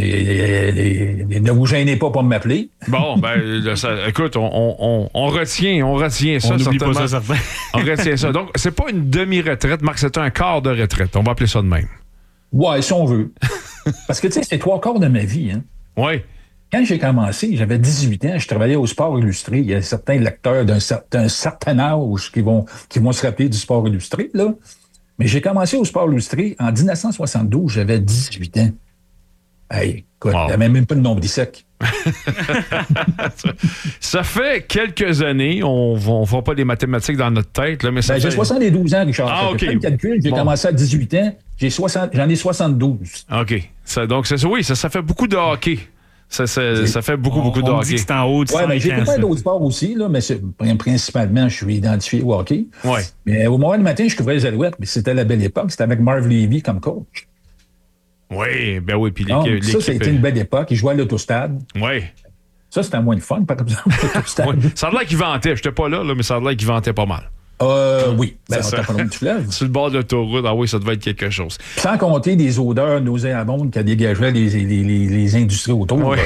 ne vous gênez pas pour m'appeler. Bon, ben, écoute, on retient ça. On n'oublie certainement. pas ça, certain. On retient ça. Donc, c'est pas une demi-retraite, Marc, c'est un quart de retraite. On va appeler ça de même. Ouais, si on veut. Parce que, tu sais, c'est 3/4 de ma vie. Hein. Oui. Quand j'ai commencé, j'avais 18 ans, je travaillais au Sport Illustré. Il y a certains lecteurs d'un certain âge qui vont se rappeler du Sport Illustré, là. Mais j'ai commencé au Sport Illustré en 1972, j'avais 18 ans. Hey, écoute, wow. j'avais même pas de nombril sec. Ça fait quelques années, on fera pas des mathématiques dans notre tête, là, mais ça fait... J'ai 72 ans, Richard. Ah, OK. Le calcul, j'ai commencé à 18 ans, j'en ai 72. OK. Donc, ça fait beaucoup de hockey. Ça fait beaucoup de on hockey. Dit que c'est en haut de 100 j'ai fait d'autres sports aussi, là, mais principalement, je suis identifié au hockey. Ouais. Mais au moment du matin, je couvrais les Alouettes, mais c'était la belle époque. C'était avec Marv Levy comme coach. Oui, ben oui. Puis l'équipe. Ça a été une belle époque. Il jouait à l'autostade. Oui. Ça, c'était moins de fun, par exemple, l'autostade. Ouais. Ça a l'air qu'il vantait. Je n'étais pas là, mais ça a l'air qu'il vantait pas mal. Oui. Ben, on était pas loin du fleuve. Sur le bord de l'autoroute, oui, ça devait être quelque chose. Sans compter des odeurs nauséabondes que dégageaient les industries autour. Oui,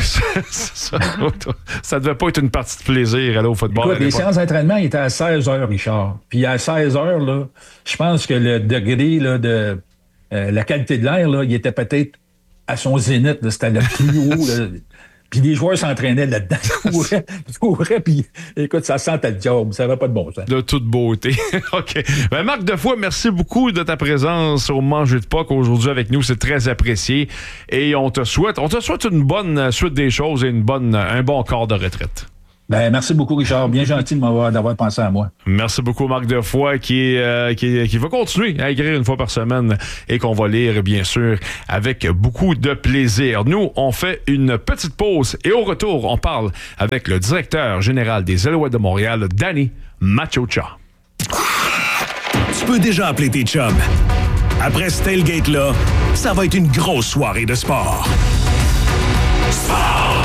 ça devait pas être une partie de plaisir aller au football. Écoute, les séances d'entraînement étaient à 16 heures, Richard. Puis à 16 heures, là, je pense que le degré là, de la qualité de l'air, là, il était peut-être à son zénith. Là, c'était le plus haut. Là. Puis les joueurs s'entraînaient là-dedans. Ils couraient, puis écoute, ça sentait le job. Ça n'avait pas de bon sens. De toute beauté. OK. Ben, Marc Defoy, merci beaucoup de ta présence au Manger de Puck aujourd'hui avec nous. C'est très apprécié. Et on te souhaite une bonne suite des choses et un bon corps de retraite. Ben, merci beaucoup, Richard. Bien gentil d'avoir pensé à moi. Merci beaucoup, Marc Defoy, qui va continuer à écrire une fois par semaine et qu'on va lire, bien sûr, avec beaucoup de plaisir. Nous, on fait une petite pause et au retour, on parle avec le directeur général des Alouettes de Montréal, Danny Maciocia. Tu peux déjà appeler tes chums. Après ce tailgate-là, ça va être une grosse soirée de sport. Sport!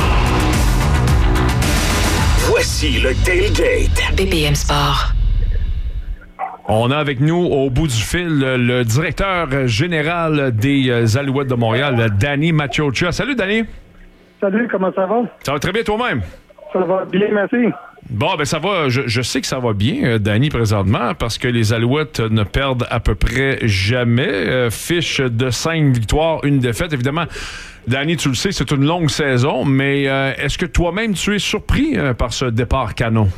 Voici le tailgate. BPM Sport. On a avec nous, au bout du fil, le directeur général des Alouettes de Montréal, Danny Maciocia. Salut, Danny. Salut, comment ça va? Ça va très bien toi-même? Ça va bien, merci. Bon, ben ça va. Je sais que ça va bien, Danny, présentement, parce que les Alouettes ne perdent à peu près jamais. Fiche de 5 victoires, 1 défaite. Évidemment, Danny, tu le sais, c'est une longue saison, mais est-ce que toi-même, tu es surpris par ce départ canon?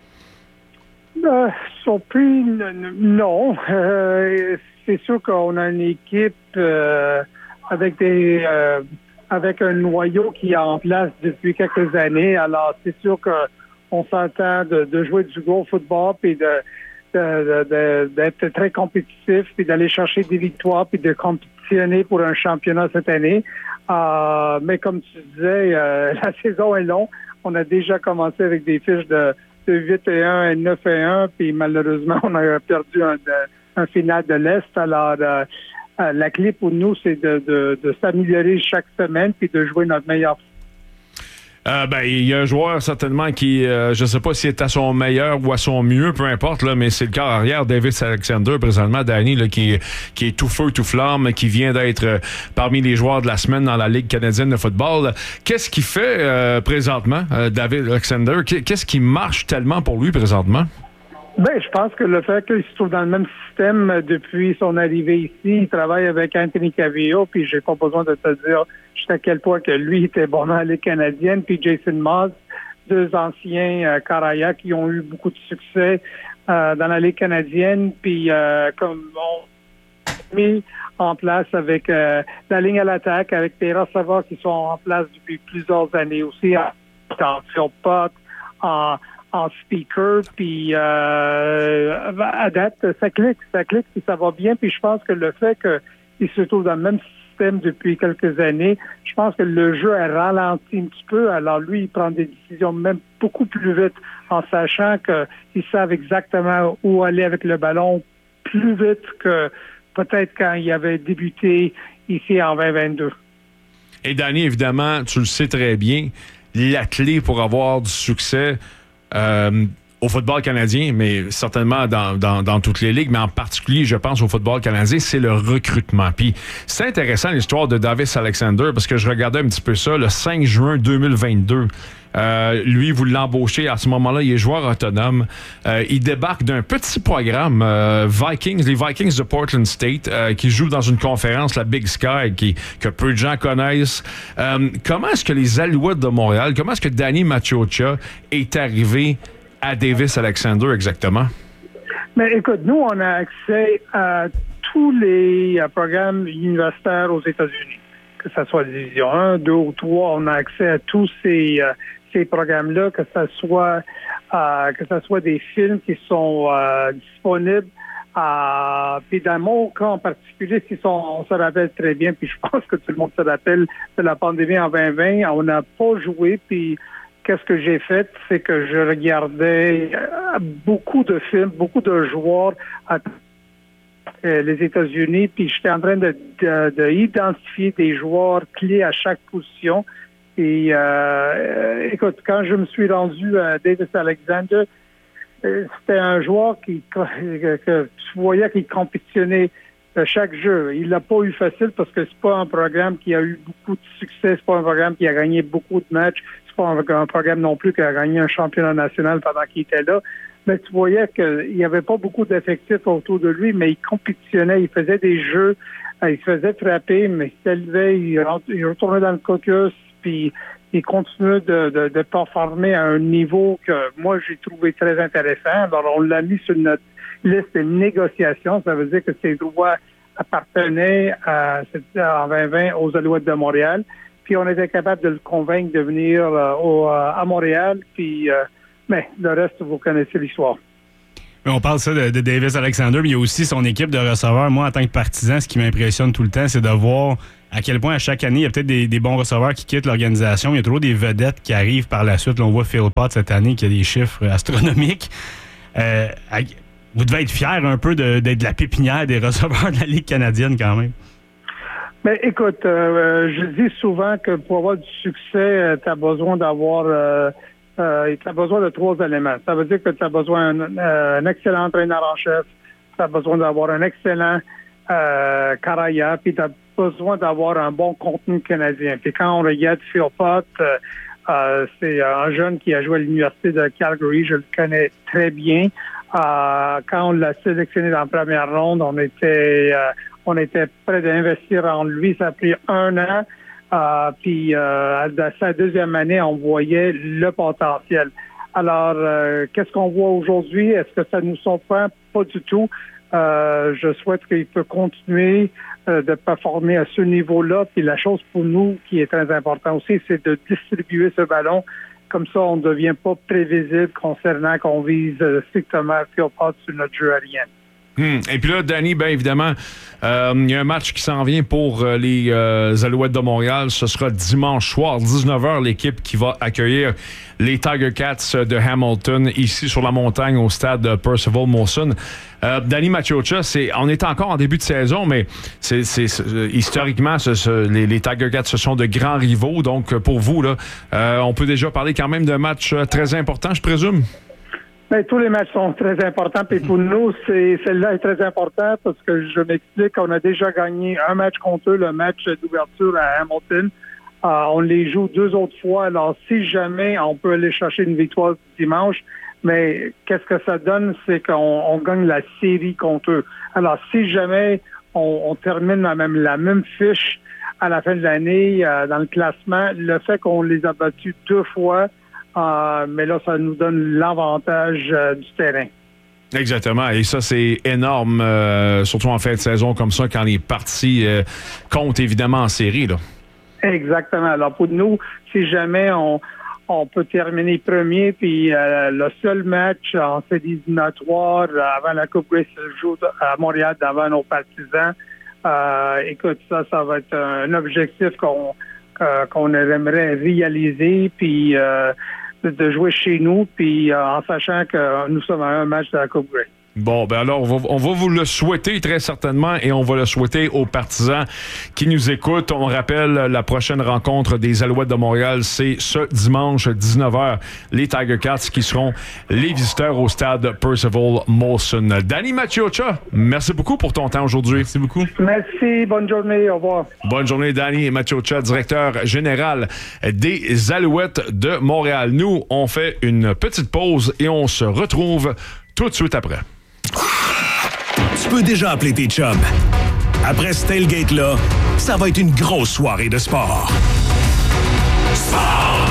Surpris, non. C'est sûr qu'on a une équipe avec un noyau qui est en place depuis quelques années. Alors, c'est sûr qu'on s'entend de jouer du gros football puis d'être très compétitif puis d'aller chercher des victoires puis de compétitionner pour un championnat cette année. Mais comme tu disais, la saison est longue. On a déjà commencé avec des fiches de 8-1 et 9-1, puis malheureusement, on a perdu un final de l'Est. Alors, la clé pour nous, c'est de s'améliorer chaque semaine puis de jouer notre meilleur. Il y a un joueur certainement qui, je ne sais pas s'il est à son meilleur ou à son mieux, peu importe, là, mais c'est le quart arrière, Davis Alexander, présentement, Danny, là, qui est tout feu, tout flamme, qui vient d'être parmi les joueurs de la semaine dans la Ligue canadienne de football. Qu'est-ce qu'il fait présentement, David Alexander? Qu'est-ce qui marche tellement pour lui présentement? Je pense que le fait qu'il se trouve dans le même système depuis son arrivée ici, il travaille avec Anthony Cavillo, puis j'ai pas besoin de te dire jusqu'à quel point que lui était bon dans la Ligue canadienne, puis Jason Moss, 2 anciens Caraya qui ont eu beaucoup de succès dans la Ligue canadienne, puis comme on mis en place avec la ligne à l'attaque, avec des receveurs qui sont en place depuis plusieurs années aussi, en pot, en speaker, puis à date, ça clique, puis ça va bien, puis je pense que le fait qu'il se trouve dans le même système depuis quelques années, je pense que le jeu a ralenti un petit peu, alors lui, il prend des décisions même beaucoup plus vite, en sachant qu'ils savent exactement où aller avec le ballon plus vite que peut-être quand il avait débuté ici en 2022. Et Danny, évidemment, tu le sais très bien, la clé pour avoir du succès au football canadien, mais certainement dans toutes les ligues, mais en particulier, je pense, au football canadien, c'est le recrutement. Puis c'est intéressant l'histoire de Davis Alexander, parce que je regardais un petit peu ça, le 5 juin 2022. Lui, vous l'embauchez à ce moment-là, il est joueur autonome. Il débarque d'un petit programme les Vikings de Portland State, qui jouent dans une conférence, la Big Sky, que peu de gens connaissent. Comment est-ce que les Alouettes de Montréal, comment est-ce que Danny Maciocia est arrivé à Davis Alexander exactement? Mais écoute, nous, on a accès à tous les programmes universitaires aux États-Unis. Que ce soit Division 1, 2 ou 3, on a accès à tous ces programmes-là, que ce soit des films qui sont disponibles. Puis dans mon cas en particulier, on se rappelle très bien, puis je pense que tout le monde se rappelle de la pandémie en 2020, on n'a pas joué, puis qu'est-ce que j'ai fait, c'est que je regardais beaucoup de films, beaucoup de joueurs à les États-Unis, puis j'étais en train de identifier des joueurs clés à chaque position. Et écoute, quand je me suis rendu à Davis Alexander, c'était un joueur que tu voyais qu'il compétitionnait chaque jeu. Il l'a pas eu facile parce que c'est pas un programme qui a eu beaucoup de succès, c'est pas un programme qui a gagné beaucoup de matchs, c'est pas un programme non plus qui a gagné un championnat national pendant qu'il était là. Mais tu voyais qu'il n'y avait pas beaucoup d'effectifs autour de lui, mais il compétitionnait, il faisait des jeux, il se faisait frapper, mais il s'élevait, il retournait dans le caucus, puis il continue de performer à un niveau que moi, j'ai trouvé très intéressant. Alors, on l'a mis sur notre liste de négociations. Ça veut dire que ses droits appartenaient en 2020 aux Alouettes de Montréal. Puis, on était capable de le convaincre de venir à Montréal. Puis, mais le reste, vous connaissez l'histoire. On parle ça de Davis Alexander, mais il y a aussi son équipe de receveurs. Moi, en tant que partisan, ce qui m'impressionne tout le temps, c'est de voir à quel point, à chaque année, il y a peut-être des bons receveurs qui quittent l'organisation. Il y a toujours des vedettes qui arrivent par la suite. Là, on voit Phil Potts cette année qui a des chiffres astronomiques. Vous devez être fiers un peu d'être la pépinière des receveurs de la Ligue canadienne quand même. Mais écoute, je dis souvent que pour avoir du succès, tu as besoin d'avoir... tu as besoin de 3 éléments. Ça veut dire que tu as besoin d'un excellent entraîneur en chef, tu as besoin d'avoir un excellent carrière, puis tu as besoin d'avoir un bon contenu canadien. Puis quand on regarde Phil Potts, c'est un jeune qui a joué à l'Université de Calgary, je le connais très bien. Quand on l'a sélectionné dans la première ronde, on était prêt d'investir en lui. Ça a pris 1 an. Puis à sa deuxième année, on voyait le potentiel. Alors, qu'est-ce qu'on voit aujourd'hui? Est-ce que ça nous surprend? Pas du tout. Je souhaite qu'il peut continuer de performer à ce niveau-là. Puis la chose pour nous qui est très importante aussi, c'est de distribuer ce ballon. Comme ça, on ne devient pas prévisible concernant qu'on vise strictement Phil Potts sur notre jeu aérien. Et puis là, Danny, bien évidemment, il y a un match qui s'en vient pour les Alouettes de Montréal. Ce sera dimanche soir, 19h, l'équipe qui va accueillir les Tiger Cats de Hamilton, ici sur la montagne au stade Percival Molson. Danny Maciocia, on est encore en début de saison, mais historiquement, les Tiger Cats, ce sont de grands rivaux. Donc, pour vous, là, on peut déjà parler quand même d'un match très important, je présume? Bien, tous les matchs sont très importants. Puis pour nous, celle-là est très important parce que je m'explique qu'on a déjà gagné un match contre eux, le match d'ouverture à Hamilton. On les joue 2 autres fois. Alors, si jamais on peut aller chercher une victoire dimanche, mais qu'est-ce que ça donne? C'est qu'on gagne la série contre eux. Alors, si jamais on termine la même fiche à la fin de l'année dans le classement, le fait qu'on les a battus 2 fois, mais là, ça nous donne l'avantage du terrain. Exactement. Et ça, c'est énorme, surtout en fin de saison comme ça, quand les parties comptent évidemment en série, là. Exactement. Alors, pour nous, si jamais on peut terminer premier, puis le seul match en séries éliminatoires avant la Coupe Grey se joue à Montréal devant nos partisans, écoute, ça va être un objectif qu'on aimerait réaliser, puis de jouer chez nous, puis en sachant que nous sommes à un match de la Coupe Grey. Bon, ben alors, on va vous le souhaiter très certainement et on va le souhaiter aux partisans qui nous écoutent. On rappelle, la prochaine rencontre des Alouettes de Montréal, c'est ce dimanche 19h. Les Tiger Cats qui seront les visiteurs au stade Percival Molson. Danny Maciocia, merci beaucoup pour ton temps aujourd'hui. Merci beaucoup. Merci, bonne journée, au revoir. Bonne journée, Danny Maciocia, directeur général des Alouettes de Montréal. Nous, on fait une petite pause et on se retrouve tout de suite après. Tu peux déjà appeler tes chums. Après ce tailgate-là, ça va être une grosse soirée de sport. Sport!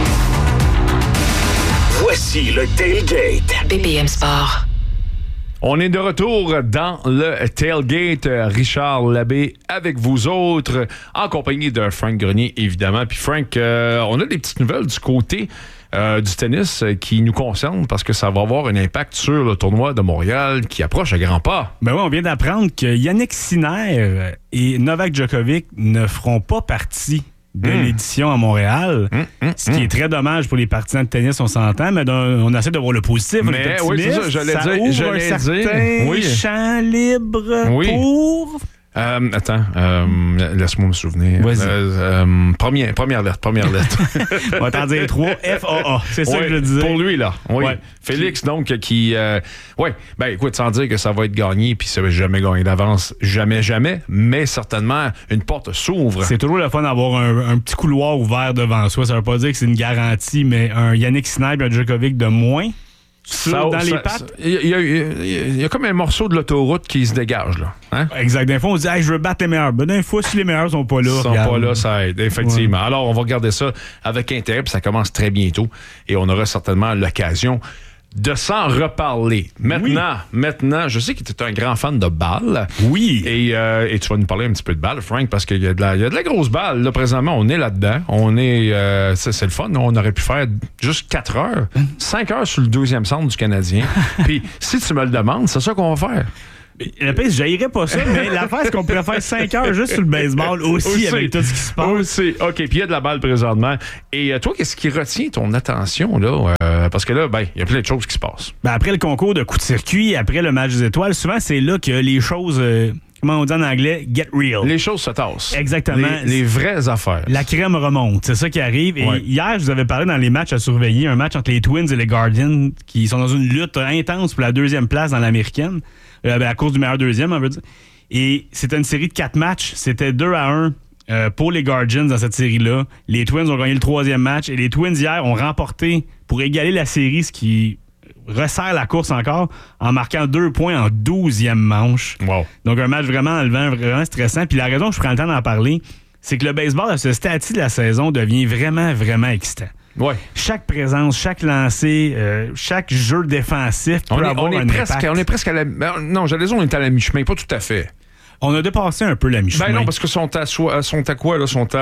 Voici le tailgate. BPM Sport. On est de retour dans le tailgate. Richard Labbé avec vous autres, en compagnie de Frank Grenier, évidemment. Puis Frank, on a des petites nouvelles du côté du tennis qui nous concerne parce que ça va avoir un impact sur le tournoi de Montréal qui approche à grands pas. Ben oui, on vient d'apprendre que Yannick Sinner et Novak Djokovic ne feront pas partie de l'édition à Montréal, ce qui est très dommage pour les partisans de tennis, on s'entend, mais on essaie de voir le positif. Mais oui, c'est ça, j'allais dire. Un certain champ libre pour... Attends, laisse-moi me souvenir. Première lettre. On va t'en dire 3. FAA. C'est ça que je disais. Pour lui, là. Oui. Ouais. Félix, donc, qui... ben écoute, sans dire que ça va être gagné, puis ça va jamais gagner d'avance, jamais, mais certainement, une porte s'ouvre. C'est toujours le fun d'avoir un petit couloir ouvert devant soi. Ça veut pas dire que c'est une garantie, mais un Yannick Sinner et un Djokovic de moins dans les pattes. Il y a comme un morceau de l'autoroute qui se dégage, là. Hein? Exact. D'un fois, on dit, hey, je veux battre les meilleurs. Ben, d'un fois, si les meilleurs sont pas là. Ils sont pas là, ça aide, effectivement. Ouais. Alors, on va regarder ça avec intérêt, puis ça commence très bientôt. Et on aura certainement l'occasion de s'en reparler. Maintenant, je sais que tu es un grand fan de balle. Oui. Et tu vas nous parler un petit peu de balle, Frank, parce qu'il y a de la grosse balle. Là, présentement, on est là-dedans. C'est le fun. On aurait pu faire juste 4 heures, 5 heures sur le 2e centre du Canadien. Puis, si tu me le demandes, c'est ça qu'on va faire. La piste, j'haïrais pas ça, mais l'affaire, c'est qu'on pourrait faire 5 heures juste sur le baseball aussi avec tout ce qui se passe. Aussi. OK, puis il y a de la balle présentement. Et toi, qu'est-ce qui retient ton attention, là? Parce que là, il y a plein de choses qui se passent. Après le concours de coups de circuit, après le match des étoiles, souvent, c'est là que les choses, comment on dit en anglais, get real. Les choses se tassent. Exactement. Les vraies affaires. La crème remonte. C'est ça qui arrive. Et hier, je vous avais parlé dans les matchs à surveiller, un match entre les Twins et les Guardians qui sont dans une lutte intense pour la 2e place dans l'américaine. À cause du meilleur 2e, on veut dire. Et c'était une série de 4 matchs. C'était 2-1 pour les Guardians dans cette série-là. Les Twins ont gagné le 3e match. Et les Twins, hier, ont remporté pour égaler la série, ce qui resserre la course encore, en marquant 2 points en 12e manche. Wow. Donc, un match vraiment enlevant, vraiment stressant. Puis la raison que je prends le temps d'en parler, c'est que le baseball, à ce stade-ci de la saison, devient vraiment, vraiment excitant. Ouais. Chaque présence, chaque lancer, chaque jeu défensif peut avoir un impact. On est presque à la... Non, j'allais dire on est à la mi-chemin, pas tout à fait. On a dépassé un peu la mi-chemin. Ben non, parce que sont à quoi, là?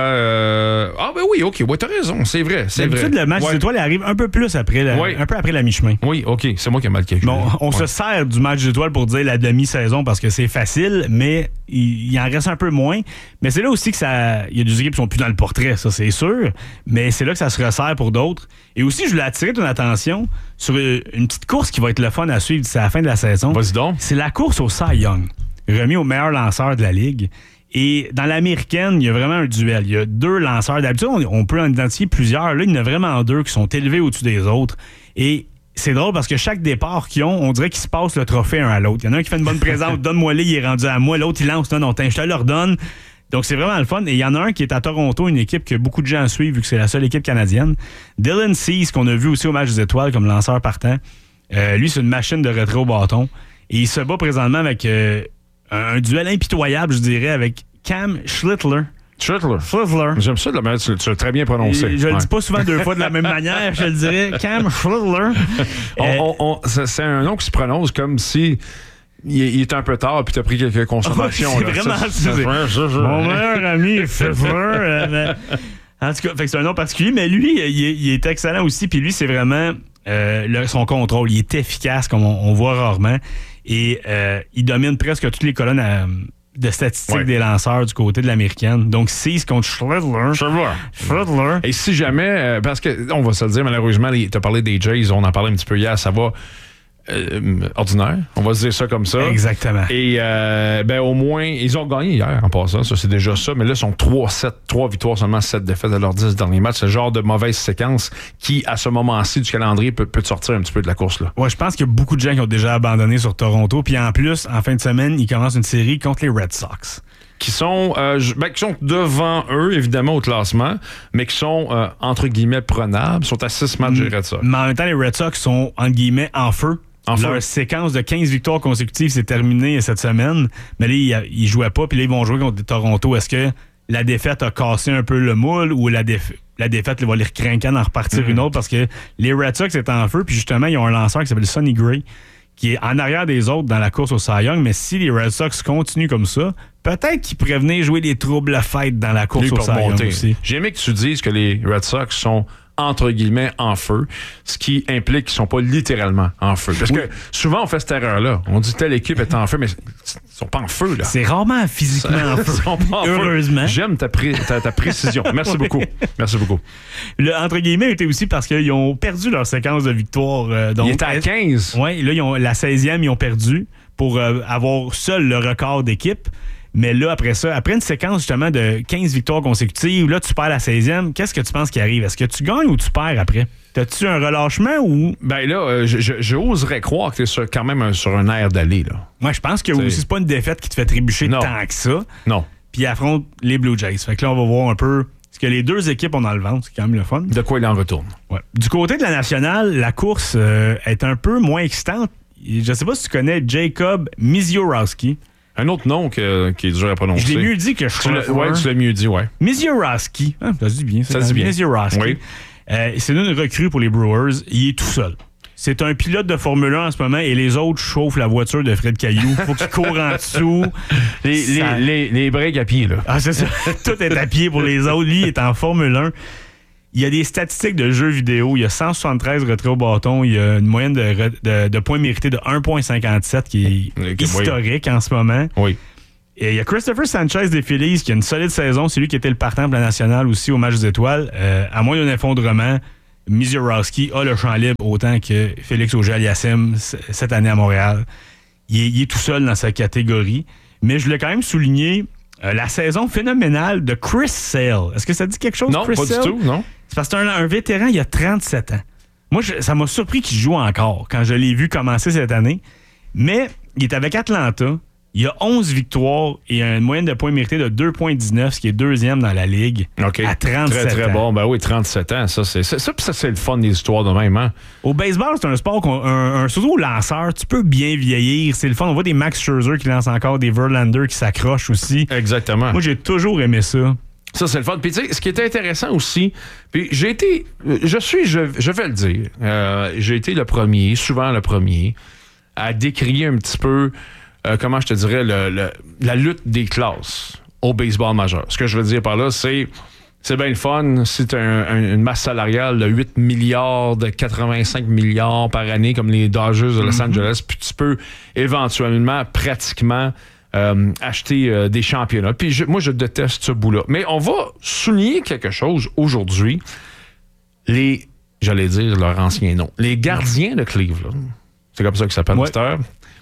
Ah, ben oui, OK. Ouais, t'as raison, c'est vrai. D'habitude, le match des étoiles arrive un peu plus après un peu après la mi-chemin. Oui, OK. C'est moi qui ai mal calculé. Bon, on se sert du match des étoiles pour dire la demi-saison parce que c'est facile, mais il en reste un peu moins. Mais c'est là aussi que il y a des équipes qui sont plus dans le portrait, ça, c'est sûr. Mais c'est là que ça se resserre pour d'autres. Et aussi, je voulais attirer ton attention sur une petite course qui va être le fun à suivre d'ici à la fin de la saison. Vas-y donc. C'est la course au Cy Young, remis au meilleur lanceur de la Ligue. Et dans l'américaine, il y a vraiment un duel. Il y a 2 lanceurs. D'habitude, on peut en identifier plusieurs. Là, il y en a vraiment 2 qui sont élevés au-dessus des autres. Et c'est drôle parce que chaque départ qu'ils ont, on dirait qu'ils se passent le trophée un à l'autre. Il y en a un qui fait une bonne présence, donne-moi-le, il est rendu à moi. L'autre, il lance, non, je te le redonne. Donc, c'est vraiment le fun. Et il y en a un qui est à Toronto, une équipe que beaucoup de gens suivent vu que c'est la seule équipe canadienne. Dylan Cease, qu'on a vu aussi au match des étoiles comme lanceur partant. Lui, c'est une machine de retrait au bâton. Et il se bat présentement avec un duel impitoyable, je dirais, avec Cam Schlittler. Schlittler. J'aime ça de la manière, tu l'as très bien prononcé. Je le dis pas souvent 2 fois de la même manière, je le dirais. Cam Schlittler. C'est un nom qui se prononce comme si il est un peu tard puis tu as pris quelques consommations. C'est vraiment ça. Mon meilleur ami, Schlittler. En tout cas, fait que c'est un nom particulier, mais lui, il est excellent aussi. Puis lui, c'est vraiment son contrôle. Il est efficace, comme on voit rarement. Et il domine presque toutes les colonnes de statistiques des lanceurs du côté de l'américaine. Donc, 6 contre Schlittler. Et si jamais, parce que, on va se le dire, malheureusement, tu as parlé des Jays, on en parlait un petit peu hier, ça va ordinaire. On va se dire ça comme ça. Exactement. Et au moins, ils ont gagné hier en passant. Ça, c'est déjà ça. Mais là, ils sont 3 victoires, seulement 7 défaites à leurs 10 derniers matchs. C'est le genre de mauvaise séquence qui, à ce moment-ci du calendrier, peut te sortir un petit peu de la course. Là. Ouais, je pense qu'il y a beaucoup de gens qui ont déjà abandonné sur Toronto. Puis en plus, en fin de semaine, ils commencent une série contre les Red Sox. Qui sont devant eux, évidemment, au classement, mais qui sont, entre guillemets, prenables. Ils sont à 6 matchs des Red Sox. Mais en même temps, les Red Sox sont, entre guillemets, en feu. Leur séquence de 15 victoires consécutives s'est terminée cette semaine. Mais là, ils jouaient pas, puis là, ils vont jouer contre Toronto. Est-ce que la défaite a cassé un peu le moule ou la défaite va les recrinquer d'en repartir une autre? Parce que les Red Sox étaient en feu, puis justement, ils ont un lanceur qui s'appelle Sonny Gray, qui est en arrière des autres dans la course au Cy Young. Mais si les Red Sox continuent comme ça, peut-être qu'ils pourraient venir jouer des troubles à fête dans la course au Cy Young aussi. J'ai aimé que tu dises que les Red Sox sont entre guillemets en feu, ce qui implique qu'ils sont pas littéralement en feu. Parce que souvent on fait cette erreur-là. On dit telle équipe est en feu, mais ils sont pas en feu, là. C'est rarement physiquement en feu. Ils sont pas en feu. Heureusement. J'aime ta précision. Merci beaucoup. Merci beaucoup. Le entre guillemets était aussi parce qu'ils ont perdu leur séquence de victoire. Ils étaient à 15. Oui, là, la 16e, ils ont perdu pour avoir seul le record d'équipe. Mais là, après une séquence justement de 15 victoires consécutives, là, tu perds la 16e. Qu'est-ce que tu penses qui arrive? Est-ce que tu gagnes ou tu perds après? T'as-tu un relâchement ou... Ben là, j'oserais croire que t'es quand même sur un air d'aller, là. Moi, je pense que aussi, c'est pas une défaite qui te fait trébucher tant que ça. Non. Puis ils affrontent les Blue Jays. Fait que là, on va voir un peu ce que les deux équipes ont dans le ventre. C'est quand même le fun. De quoi il en retourne. Ouais. Du côté de la nationale, la course est un peu moins excitante. Je ne sais pas si tu connais Jacob Misiorowski. Un autre nom qui est dur à prononcer. Je l'ai mieux dit que je Oui, tu l'as mieux dit, ouais. Misiorowski. Ça se dit bien. Ça se dit bien. Misiorowski. Oui. C'est une recrue pour les Brewers. Il est tout seul. C'est un pilote de Formule 1 en ce moment et les autres chauffent la voiture de Fred Caillou. Faut qu'il court en dessous. Les breaks à pied, là. Ah, c'est ça. Tout est à pied pour les autres. Lui, il est en Formule 1. Il y a des statistiques de jeux vidéo. Il y a 173 retraits au bâton. Il y a une moyenne de points mérités de 1,57 qui est historique en ce moment. Oui. Et il y a Christopher Sanchez des Phillies qui a une solide saison. C'est lui qui était le partant pour la nationale aussi au match des étoiles. À moins d'un effondrement, Misiorowski a le champ libre autant que Félix Auger-Aliassime cette année à Montréal. Il est tout seul dans sa catégorie. Mais je voulais quand même souligner la saison phénoménale de Chris Sale. Est-ce que ça dit quelque chose, non, Chris Sale? Non, pas du tout, non. C'est parce que c'est un vétéran, il a 37 ans. Moi, ça m'a surpris qu'il joue encore quand je l'ai vu commencer cette année. Mais il est avec Atlanta. Il a 11 victoires et une moyenne de points mérités de 2,19, ce qui est deuxième dans la Ligue à 37 ans. Très, très bon. Ben oui, 37 ans. Ça, c'est le fun des histoires de même. Hein? Au baseball, c'est un sport surtout au lanceur, tu peux bien vieillir. C'est le fun. On voit des Max Scherzer qui lancent encore, des Verlander qui s'accrochent aussi. Exactement. Moi, j'ai toujours aimé ça. Ça, c'est le fun. Puis, tu sais, ce qui est intéressant aussi, puis je vais le dire, j'ai été souvent le premier, à décrier un petit peu, comment je te dirais, la lutte des classes au baseball majeur. Ce que je veux dire par là, c'est bien le fun. C'est une masse salariale de 8 milliards, de 85 milliards par année, comme les Dodgers de Los Angeles, puis tu peux éventuellement, pratiquement, acheter des championnats. Puis moi, je déteste ce bout-là. Mais on va souligner quelque chose aujourd'hui. J'allais dire leur ancien nom, les gardiens de Cleveland, c'est comme ça qu'ils s'appellent, Mister.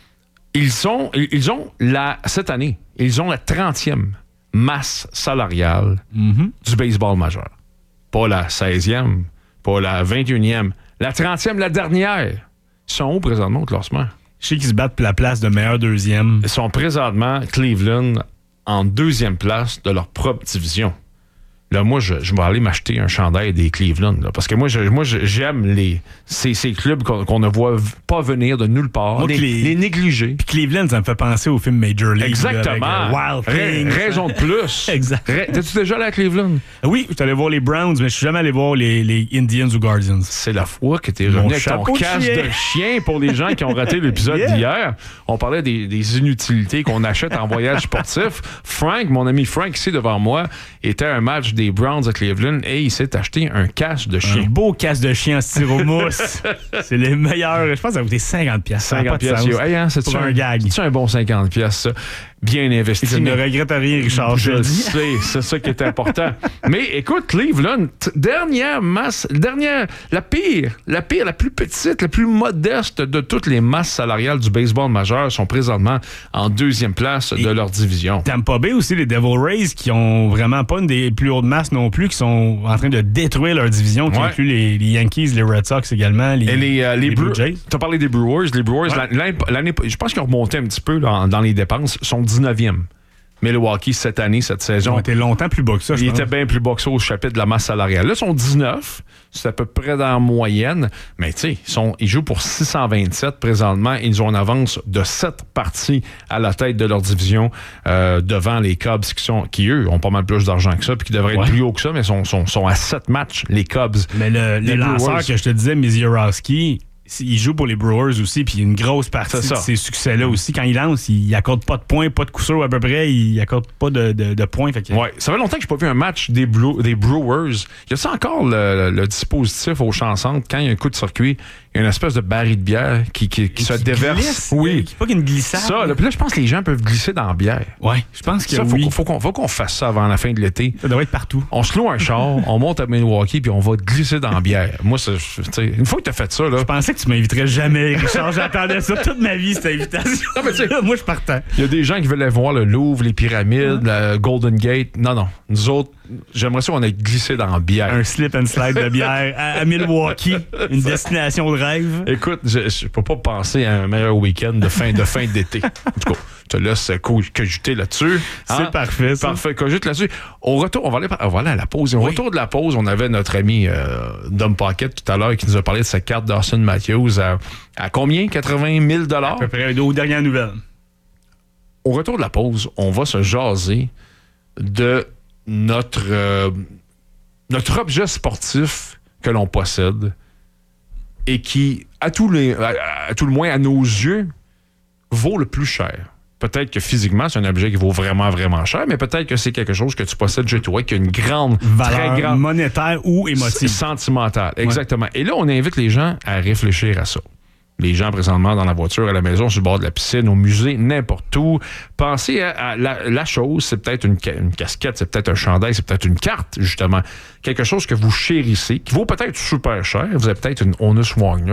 Cette année, ils ont la 30e masse salariale du baseball majeur. Pas la 16e, pas la 21e, la 30e, la dernière. Ils sont où présentement au classement? Je sais qu'ils se battent pour la place de meilleur deuxième. Ils sont présentement, Cleveland, en deuxième place de leur propre division. Là, moi, je vais aller m'acheter un chandail des Cleveland. Là, parce que moi, j'aime ces clubs qu'on ne voit pas venir de nulle part. Les négliger. Puis Cleveland, ça me fait penser au film Major League. Exactement. Là, avec, Wild Things. Raison de plus. Exact. T'es-tu déjà allé à Cleveland? Oui, je suis allé voir les Browns, mais je suis jamais allé voir les Indians ou Guardians. C'est la fois que t'es revenu avec ton casque de chien pour les gens qui ont raté l'épisode d'hier. On parlait des inutilités qu'on achète en voyage sportif. Frank, mon ami Frank, ici devant moi, était à un match des Browns à Cleveland et il s'est acheté un casque de chien. Un beau casque de chien en styromousse. C'est les meilleurs. Je pense que ça a coûté 50$. 50$. Hey, hein, c'est un gag. C'est un bon 50$, ça. Bien investi. Je ne regrette rien, Richard. Je le sais, c'est ça qui est important. Mais écoute, Cleveland, la plus petite, la plus modeste de toutes les masses salariales du baseball majeur sont présentement en deuxième place de leur division. Tampa Bay aussi, les Devil Rays, qui ont vraiment pas une des plus hautes masses non plus, qui sont en train de détruire leur division, qui inclut les Yankees, les Red Sox également, les Blue Jays. Tu as parlé des Brewers. Les Brewers, l'année, je pense qu'ils ont remonté un petit peu dans les dépenses, sont 19e. Milwaukee, cette année, cette saison. Ils ont été longtemps plus bas que ça, Ils étaient bien plus bas que ça au chapitre de la masse salariale. Là, ils sont 19. C'est à peu près dans la moyenne. Mais tu sais, ils jouent pour 627 présentement. Ils ont une avance de 7 parties à la tête de leur division devant les Cubs qui, eux, ont pas mal plus d'argent que ça puis qui devraient être plus haut que ça, mais sont à 7 matchs, les Cubs. Mais le lanceur que je te disais, Misiorowski, il joue pour les Brewers aussi, puis il y a une grosse partie de ces succès-là aussi. Quand il lance, il accorde pas de points, pas de coup sûr à peu près, il accorde pas de points. Ouais, ça fait longtemps que j'ai pas vu un match des Brewers. Y a ça encore le dispositif au champ centre, quand il y a un coup de circuit, il y a une espèce de baril de bière qui se déverse. Glisse, oui. Pas qu'il y a une glissade. Ça, là, puis là, je pense que les gens peuvent glisser dans la bière. Ouais, je pense que faut qu'on fasse ça avant la fin de l'été. Ça devrait être partout. On se loue un char, on monte à Milwaukee, puis on va glisser dans la bière. Moi, une fois que tu as fait ça, là. Je pensais que tu m'inviterais jamais, Richard. J'attendais ça toute ma vie, cette invitation. Non, mais moi, je partais. Il y a des gens qui veulent aller voir le Louvre, les pyramides, la Golden Gate. Non. Nous autres, j'aimerais ça qu'on ait glissé dans la bière. Un slip and slide de bière à Milwaukee, une destination de rêve. Écoute, je peux pas penser à un meilleur week-end de fin d'été. En tout cas, te laisse cogiter là-dessus. C'est parfait, ça. Parfait, cogite là-dessus. On va aller à la pause. Au retour de la pause, on avait notre ami Dom Pocket tout à l'heure qui nous a parlé de sa carte d'Austin Matthews à combien? 80 000 $? À peu près, aux dernières nouvelles. Au retour de la pause, on va se jaser de notre objet sportif que l'on possède et qui, à tout le moins à nos yeux, vaut le plus cher. Peut-être que physiquement, c'est un objet qui vaut vraiment, vraiment cher, mais peut-être que c'est quelque chose que tu possèdes chez toi, qui a une grande valeur très grande monétaire ou émotive. Sentimentale, exactement. Ouais. Et là, on invite les gens à réfléchir à ça. Les gens, présentement, dans la voiture, à la maison, sur le bord de la piscine, au musée, n'importe où. Pensez à la chose. C'est peut-être une casquette, c'est peut-être un chandail, c'est peut-être une carte, justement. Quelque chose que vous chérissez, qui vaut peut-être super cher. Vous avez peut-être une Honus Wagner